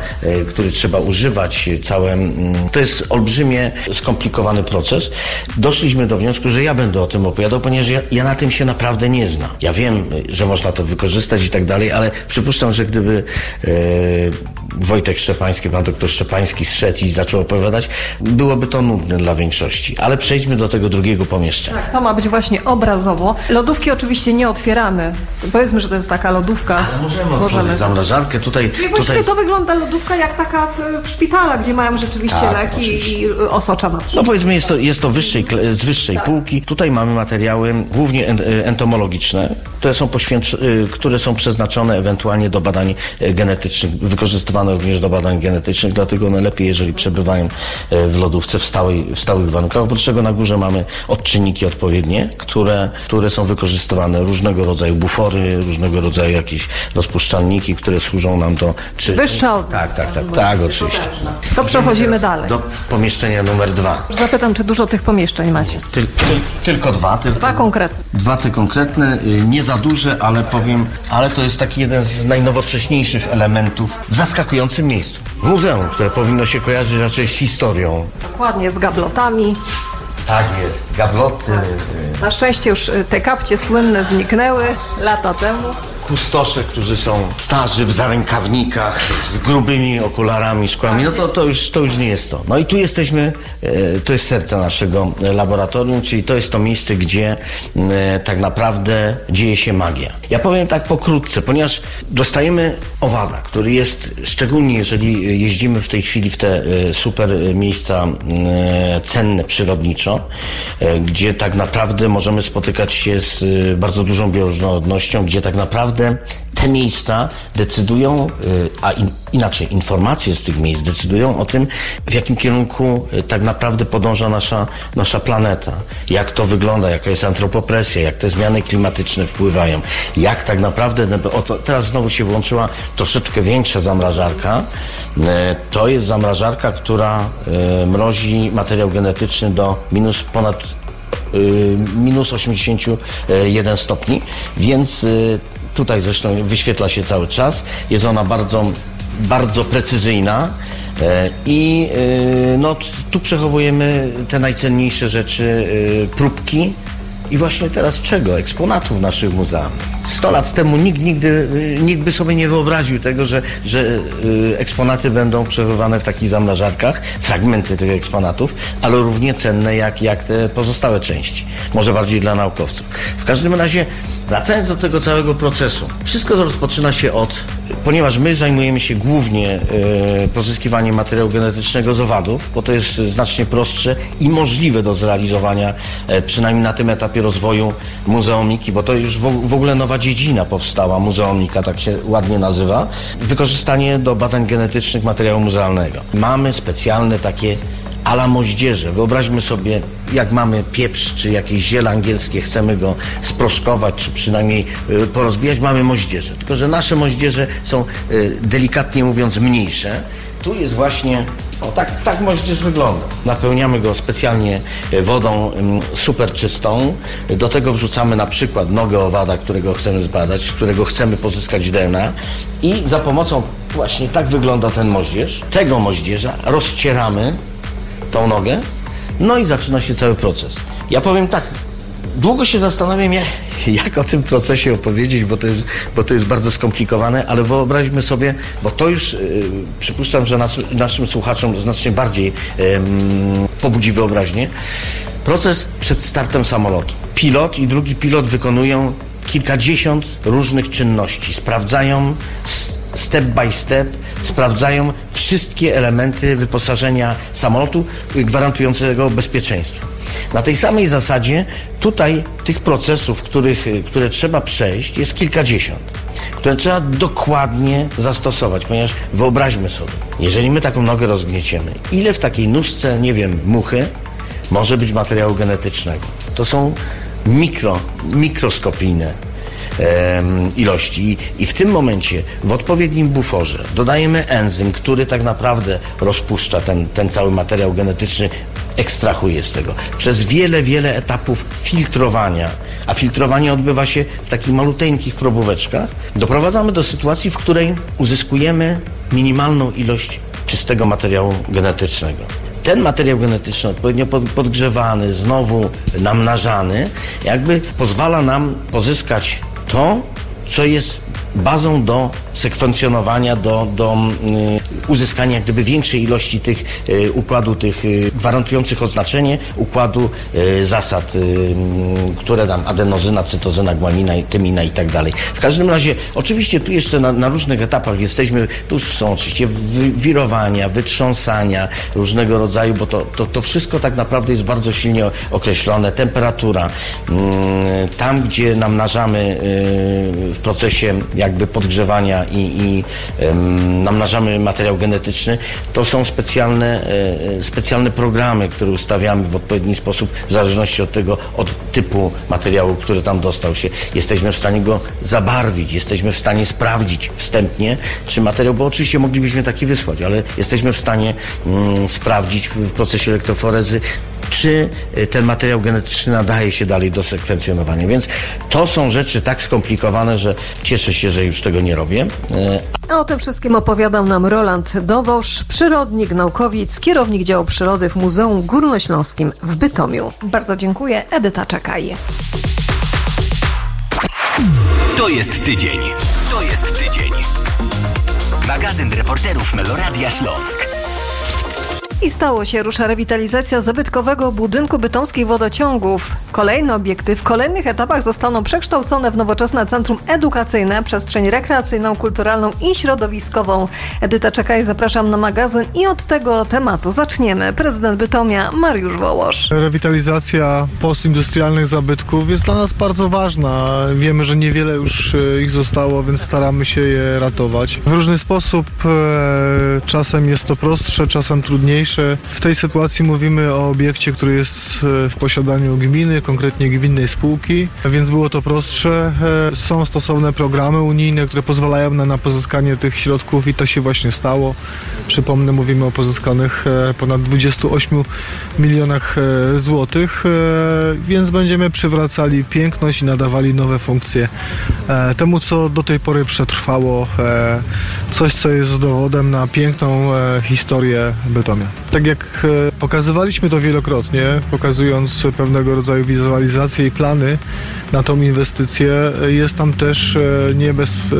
trzeba używać. To jest olbrzymie, skomplikowany proces. Doszliśmy do wniosku, że ja będę o tym opowiadał, ponieważ ja na tym się naprawdę nie znam. Ja wiem, że można to wykorzystać i tak dalej, ale przypuszczam, że gdyby Wojtek Szczepański, pan doktor Szczepański zszedł i zaczął opowiadać, byłoby to nudne dla większości. Ale przejdźmy do tego drugiego pomieszczenia. Tak, to ma być właśnie obrazowo. Lodówki oczywiście nie otwieramy. Powiedzmy, że to jest taka lodówka. Ale możemy otworzyć zamrażarkę. Czyli właściwie to wygląda lodówka jak taka w szpitalach, gdzie mają rzeczywiście leki oczywiście. I osocza na przykład. No powiedzmy, jest to z wyższej półki. Tutaj mamy materiały głównie entomologiczne, które są przeznaczone ewentualnie do badań genetycznych, wykorzystywane również do badań genetycznych, dlatego one lepiej, jeżeli przebywają w lodówce w stałych warunkach. Oprócz czego na górze mamy odczynniki odpowiednie, które są wykorzystywane, różnego rodzaju bufory, różnego rodzaju jakieś rozpuszczalniki, które służą nam do... Wyższa od... Tak, oczywiście. To przechodzimy dalej. Do pomieszczenia numer 2. Zapytam, czy dużo tych pomieszczeń macie? Tylko dwa. Dwa konkretne. Dwa te konkretne, nie za duże, ale to jest taki jeden z najnowocześniejszych elementów w zaskakującym miejscu. Muzeum, które powinno się kojarzyć raczej z historią. Dokładnie, z gablotami. Tak jest, gabloty. Na szczęście już te kapcie słynne zniknęły lata temu. Kustosze, którzy są starzy w zarękawnikach, z grubymi okularami, szkłami, no to już nie jest to. No i tu jesteśmy, to jest serce naszego laboratorium, czyli to jest to miejsce, gdzie tak naprawdę dzieje się magia. Ja powiem tak pokrótce, ponieważ dostajemy owada, który jest, szczególnie jeżeli jeździmy w tej chwili w te super miejsca cenne przyrodniczo, gdzie tak naprawdę możemy spotykać się z bardzo dużą bioróżnorodnością, gdzie tak naprawdę te miejsca decydują, inaczej informacje z tych miejsc decydują o tym, w jakim kierunku tak naprawdę podąża nasza planeta. Jak to wygląda, jaka jest antropopresja, jak te zmiany klimatyczne wpływają, jak tak naprawdę... teraz znowu się włączyła troszeczkę większa zamrażarka. To jest zamrażarka, która mrozi materiał genetyczny do minus 81 stopni, więc tutaj zresztą wyświetla się cały czas. Jest ona bardzo, bardzo precyzyjna i tu przechowujemy te najcenniejsze rzeczy, próbki. I właśnie teraz czego? Eksponatów naszych muzeów. 100 lat temu nikt by sobie nie wyobraził tego, że eksponaty będą przechowywane w takich zamrażarkach, fragmenty tych eksponatów, ale równie cenne jak te pozostałe części. Może bardziej dla naukowców. W każdym razie, wracając do tego całego procesu, wszystko rozpoczyna się ponieważ my zajmujemy się głównie pozyskiwaniem materiału genetycznego z owadów, bo to jest znacznie prostsze i możliwe do zrealizowania, przynajmniej na tym etapie rozwoju muzeumiki, bo to już w ogóle nowa dziedzina powstała, muzeumika, tak się ładnie nazywa, wykorzystanie do badań genetycznych materiału muzealnego. Mamy specjalne takie a la moździerze. Wyobraźmy sobie, jak mamy pieprz, czy jakieś ziele angielskie, chcemy go sproszkować, czy przynajmniej porozbijać, mamy moździerze. Tylko że nasze moździerze są, delikatnie mówiąc, mniejsze. Tu jest właśnie, tak moździerz wygląda. Napełniamy go specjalnie wodą super czystą. Do tego wrzucamy na przykład nogę owada, którego chcemy zbadać, z którego chcemy pozyskać DNA. I za pomocą, właśnie tak wygląda ten moździerz. Tego moździerza rozcieramy tą nogę, no i zaczyna się cały proces. Ja powiem tak, długo się zastanawiam, jak o tym procesie opowiedzieć, bo to jest bardzo skomplikowane, ale wyobraźmy sobie, bo to już przypuszczam, że naszym słuchaczom znacznie bardziej pobudzi wyobraźnię. Proces przed startem samolotu. Pilot i drugi pilot wykonują kilkadziesiąt różnych czynności. Sprawdzają step by step, sprawdzają wszystkie elementy wyposażenia samolotu gwarantującego bezpieczeństwo. Na tej samej zasadzie tutaj tych procesów, które trzeba przejść, jest kilkadziesiąt, które trzeba dokładnie zastosować, ponieważ wyobraźmy sobie, jeżeli my taką nogę rozgnieciemy, ile w takiej nóżce, nie wiem, muchy może być materiału genetycznego. To są mikroskopijne ilości i w tym momencie w odpowiednim buforze dodajemy enzym, który tak naprawdę rozpuszcza ten cały materiał genetyczny, ekstrahuje z tego. Przez wiele etapów filtrowania, a filtrowanie odbywa się w takich maluteńkich probóweczkach, doprowadzamy do sytuacji, w której uzyskujemy minimalną ilość czystego materiału genetycznego. Ten materiał genetyczny odpowiednio podgrzewany, znowu namnażany, jakby pozwala nam pozyskać to, co jest bazą do sekwencjonowania, do uzyskanie jak gdyby większej ilości tych układu, tych gwarantujących oznaczenie układu zasad, które tam adenozyna, cytozyna, guanina, tymina i tak dalej. W każdym razie, oczywiście tu jeszcze na różnych etapach jesteśmy, tu są oczywiście wirowania, wytrząsania różnego rodzaju, bo to wszystko tak naprawdę jest bardzo silnie określone. Temperatura, tam gdzie namnażamy w procesie jakby podgrzewania i namnażamy materiał genetyczny, to są specjalne programy, które ustawiamy w odpowiedni sposób w zależności od typu materiału, który tam dostał się. Jesteśmy w stanie go zabarwić, jesteśmy w stanie sprawdzić wstępnie, czy materiał, bo oczywiście moglibyśmy taki wysłać, ale jesteśmy w stanie sprawdzić w procesie elektroforezy, czy ten materiał genetyczny nadaje się dalej do sekwencjonowania. Więc to są rzeczy tak skomplikowane, że cieszę się, że już tego nie robię. A o tym wszystkim opowiadał nam Roland Dobosz, przyrodnik, naukowiec, kierownik działu przyrody w Muzeum Górnośląskim w Bytomiu. Bardzo dziękuję. Edyta Czekaj. To jest tydzień. To jest tydzień. Magazyn reporterów Meloradia Śląsk. I stało się, rusza rewitalizacja zabytkowego budynku bytomskich wodociągów. Kolejne obiekty w kolejnych etapach zostaną przekształcone w nowoczesne centrum edukacyjne, przestrzeń rekreacyjną, kulturalną i środowiskową. Edyta Czekaj, zapraszam na magazyn i od tego tematu zaczniemy. Prezydent Bytomia Mariusz Wołosz. Rewitalizacja postindustrialnych zabytków jest dla nas bardzo ważna. Wiemy, że niewiele już ich zostało, więc staramy się je ratować. W różny sposób, czasem jest to prostsze, czasem trudniejsze. W tej sytuacji mówimy o obiekcie, który jest w posiadaniu gminy, konkretnie gminnej spółki, więc było to prostsze. Są stosowne programy unijne, które pozwalają na pozyskanie tych środków i to się właśnie stało. Przypomnę, mówimy o pozyskanych ponad 28 milionach złotych, więc będziemy przywracali piękność i nadawali nowe funkcje temu, co do tej pory przetrwało, coś, co jest dowodem na piękną historię Bytomia. Tak jak pokazywaliśmy to wielokrotnie, pokazując pewnego rodzaju wizualizacje i plany na tą inwestycję, jest tam też nie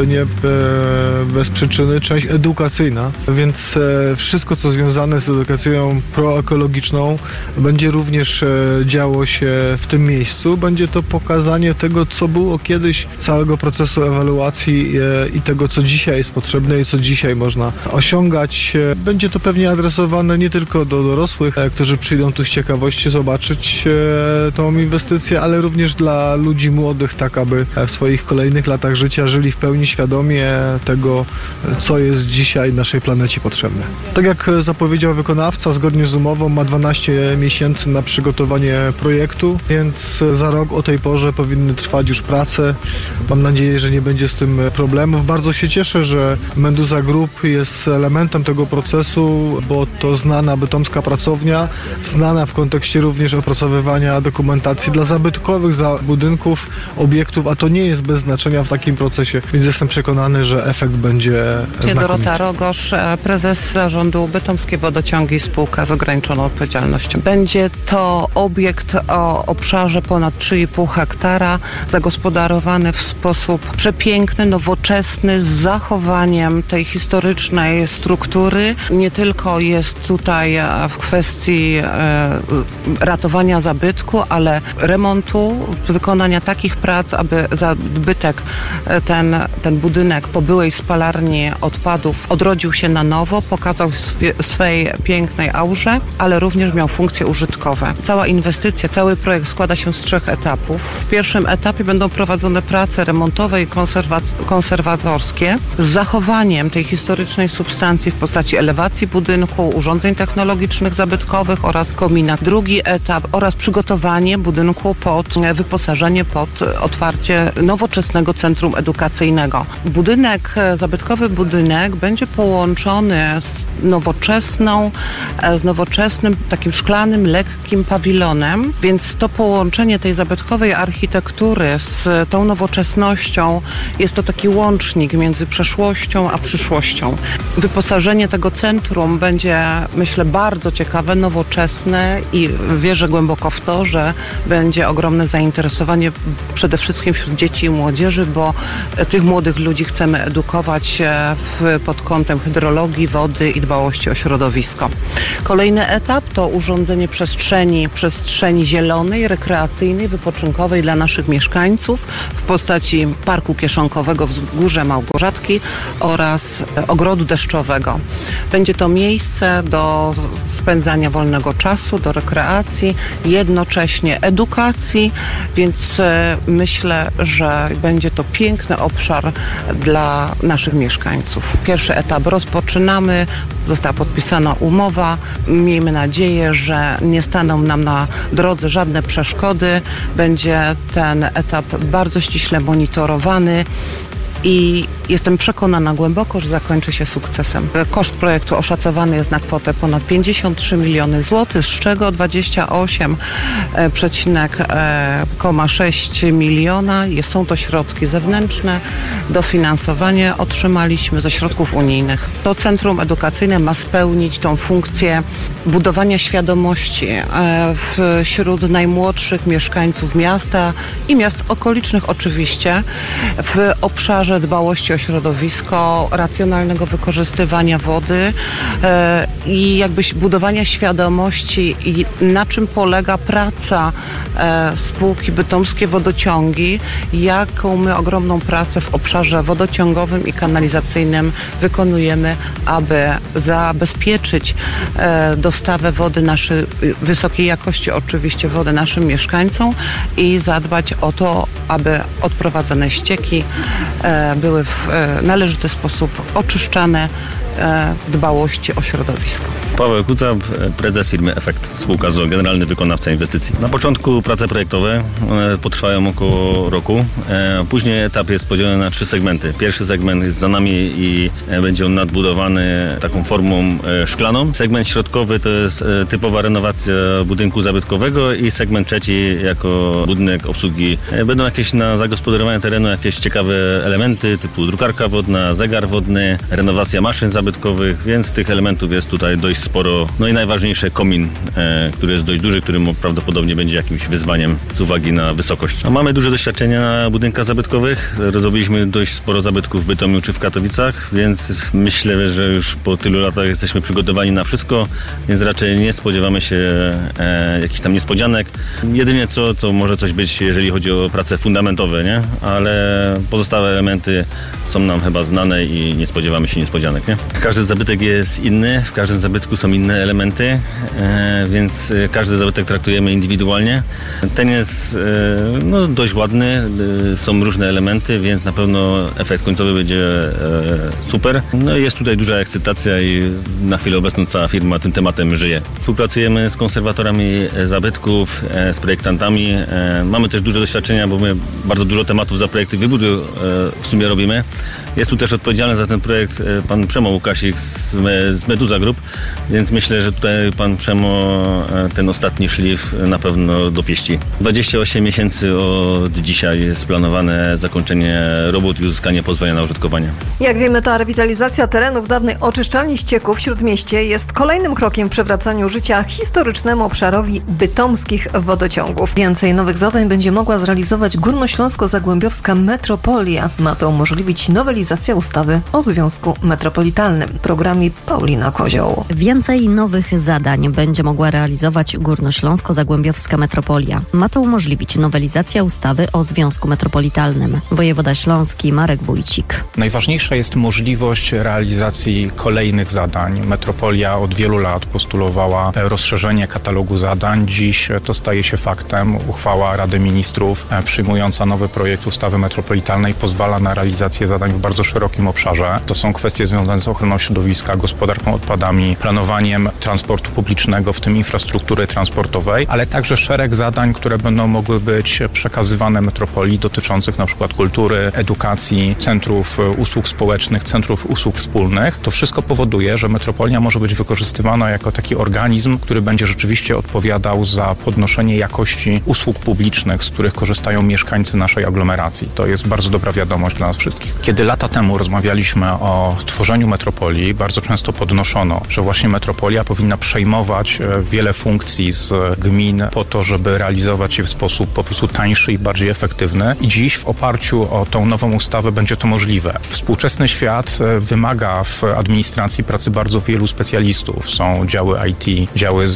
bez przyczyny część edukacyjna, więc wszystko, co związane z edukacją proekologiczną, będzie również działo się w tym miejscu. Będzie to pokazanie tego, co było kiedyś, całego procesu ewaluacji i tego, co dzisiaj jest potrzebne i co dzisiaj można osiągać. Będzie to pewnie adresowane nie tylko do dorosłych, którzy przyjdą tu z ciekawości zobaczyć tą inwestycję, ale również dla ludzi młodych, tak aby w swoich kolejnych latach życia żyli w pełni świadomie tego, co jest dzisiaj naszej planecie potrzebne. Tak jak zapowiedział wykonawca, zgodnie z umową ma 12 miesięcy na przygotowanie projektu, więc za rok o tej porze powinny trwać już prace. Mam nadzieję, że nie będzie z tym problemów. Bardzo się cieszę, że Meduza Group jest elementem tego procesu, bo to znana bytomska pracownia, znana w kontekście również opracowywania dokumentacji dla zabytkowych budynków, obiektów, a to nie jest bez znaczenia w takim procesie, więc jestem przekonany, że efekt będzie znakomity. Dorota Rogosz, prezes zarządu Bytomskie Wodociągi, spółka z ograniczoną odpowiedzialnością. Będzie to obiekt o obszarze ponad 3,5 hektara, zagospodarowany w sposób przepiękny, nowoczesny, z zachowaniem tej historycznej struktury. Nie tylko jest tutaj w kwestii ratowania zabytku, ale remontu, wykonania takich prac, aby zabytek, ten budynek po byłej spalarni odpadów odrodził się na nowo, pokazał swej pięknej aurze, ale również miał funkcje użytkowe. Cała inwestycja, cały projekt składa się z 3 etapów. W pierwszym etapie będą prowadzone prace remontowe i konserwatorskie z zachowaniem tej historycznej substancji w postaci elewacji budynku, urządzeń technologicznych zabytkowych oraz komina. Drugi etap oraz przygotowanie budynku pod wyposażenie, pod otwarcie nowoczesnego centrum edukacyjnego. Zabytkowy budynek będzie połączony z nowoczesnym, takim szklanym, lekkim pawilonem, więc to połączenie tej zabytkowej architektury z tą nowoczesnością jest to taki łącznik między przeszłością a przyszłością. Wyposażenie tego centrum będzie myślę, bardzo ciekawe, nowoczesne i wierzę głęboko w to, że będzie ogromne zainteresowanie przede wszystkim wśród dzieci i młodzieży, bo tych młodych ludzi chcemy edukować pod kątem hydrologii, wody i dbałości o środowisko. Kolejny etap to urządzenie przestrzeni zielonej, rekreacyjnej, wypoczynkowej dla naszych mieszkańców w postaci parku kieszonkowego Wzgórze Małgorzatki oraz ogrodu deszczowego. Będzie to miejsce do spędzania wolnego czasu, do rekreacji, jednocześnie edukacji, więc myślę, że będzie to piękny obszar dla naszych mieszkańców. Pierwszy etap rozpoczynamy, została podpisana umowa. Miejmy nadzieję, że nie staną nam na drodze żadne przeszkody. Będzie ten etap bardzo ściśle monitorowany i jestem przekonana głęboko, że zakończy się sukcesem. Koszt projektu oszacowany jest na kwotę ponad 53 miliony złotych, z czego 28,6 miliona są to środki zewnętrzne. Dofinansowanie otrzymaliśmy ze środków unijnych. To centrum edukacyjne ma spełnić tą funkcję budowania świadomości wśród najmłodszych mieszkańców miasta i miast okolicznych oczywiście w obszarze dbałości o środowisko, racjonalnego wykorzystywania wody i jakby budowania świadomości i na czym polega praca spółki Bytomskie Wodociągi, jaką my ogromną pracę w obszarze wodociągowym i kanalizacyjnym wykonujemy, aby zabezpieczyć dostawę wody wysokiej jakości oczywiście wody naszym mieszkańcom i zadbać o to, aby odprowadzane ścieki były w należyty sposób oczyszczane w dbałości o środowisko. Paweł Kuca, prezes firmy Efekt, spółka ZOO, generalny wykonawca inwestycji. Na początku prace projektowe, one potrwają około roku. Później etap jest podzielony na 3 segmenty. Pierwszy segment jest za nami i będzie on nadbudowany taką formą szklaną. Segment środkowy to jest typowa renowacja budynku zabytkowego i segment trzeci jako budynek obsługi. Będą jakieś na zagospodarowanie terenu jakieś ciekawe elementy typu drukarka wodna, zegar wodny, renowacja maszyn zabytkowych, więc tych elementów jest tutaj dość sporo. No i najważniejsze komin, który jest dość duży, który prawdopodobnie będzie jakimś wyzwaniem z uwagi na wysokość. No, mamy duże doświadczenia na budynkach zabytkowych. Zrobiliśmy dość sporo zabytków w Bytomiu czy w Katowicach, więc myślę, że już po tylu latach jesteśmy przygotowani na wszystko, więc raczej nie spodziewamy się jakichś tam niespodzianek. Jedynie co może coś być, jeżeli chodzi o prace fundamentowe, nie? Ale pozostałe elementy są nam chyba znane i nie spodziewamy się niespodzianek, nie? Każdy zabytek jest inny, w każdym zabytku są inne elementy, więc każdy zabytek traktujemy indywidualnie. Ten jest dość ładny, są różne elementy, więc na pewno efekt końcowy będzie super. No i jest tutaj duża ekscytacja i na chwilę obecną cała firma tym tematem żyje. Współpracujemy z konserwatorami zabytków, z projektantami. Mamy też duże doświadczenia, bo my bardzo dużo tematów za projekty wybudu w sumie robimy. Jest tu też odpowiedzialny za ten projekt pan Przemo Łukasik z Meduza Group, więc myślę, że tutaj pan Przemo ten ostatni szlif na pewno dopieści. 28 miesięcy od dzisiaj jest planowane zakończenie robót i uzyskanie pozwolenia na użytkowanie. Jak wiemy, ta rewitalizacja terenów dawnej oczyszczalni ścieków w Śródmieście jest kolejnym krokiem w przywracaniu życia historycznemu obszarowi bytomskich wodociągów. Więcej nowych zadań będzie mogła zrealizować Górnośląsko-Zagłębiowska Metropolia. Ma to umożliwić nowelizacja ustawy o Związku Metropolitalnym. Programie Paulina Kozioł. Więcej nowych zadań będzie mogła realizować Górnośląsko-Zagłębiowska Metropolia. Ma to umożliwić nowelizacja ustawy o Związku Metropolitalnym. Wojewoda śląski Marek Wójcik. Najważniejsza jest możliwość realizacji kolejnych zadań. Metropolia od wielu lat postulowała rozszerzenie katalogu zadań. Dziś to staje się faktem. Uchwała Rady Ministrów przyjmująca nowy projekt ustawy metropolitalnej pozwala na realizację zadań w bardzo szerokim obszarze. To są kwestie związane z ochroną środowiska, gospodarką odpadami, planowaniem transportu publicznego, w tym infrastruktury transportowej, ale także szereg zadań, które będą mogły być przekazywane metropolii dotyczących na przykład kultury, edukacji, centrów usług społecznych, centrów usług wspólnych. To wszystko powoduje, że metropolia może być wykorzystywana jako taki organizm, który będzie rzeczywiście odpowiadał za podnoszenie jakości usług publicznych, z których korzystają mieszkańcy naszej aglomeracji. To jest bardzo dobra wiadomość dla nas wszystkich. Kiedy lata temu rozmawialiśmy o tworzeniu metropolii, bardzo często podnoszono, że właśnie metropolia powinna przejmować wiele funkcji z gmin po to, żeby realizować je w sposób po prostu tańszy i bardziej efektywny. I dziś w oparciu o tą nową ustawę będzie to możliwe. Współczesny świat wymaga w administracji pracy bardzo wielu specjalistów. Są działy IT, działy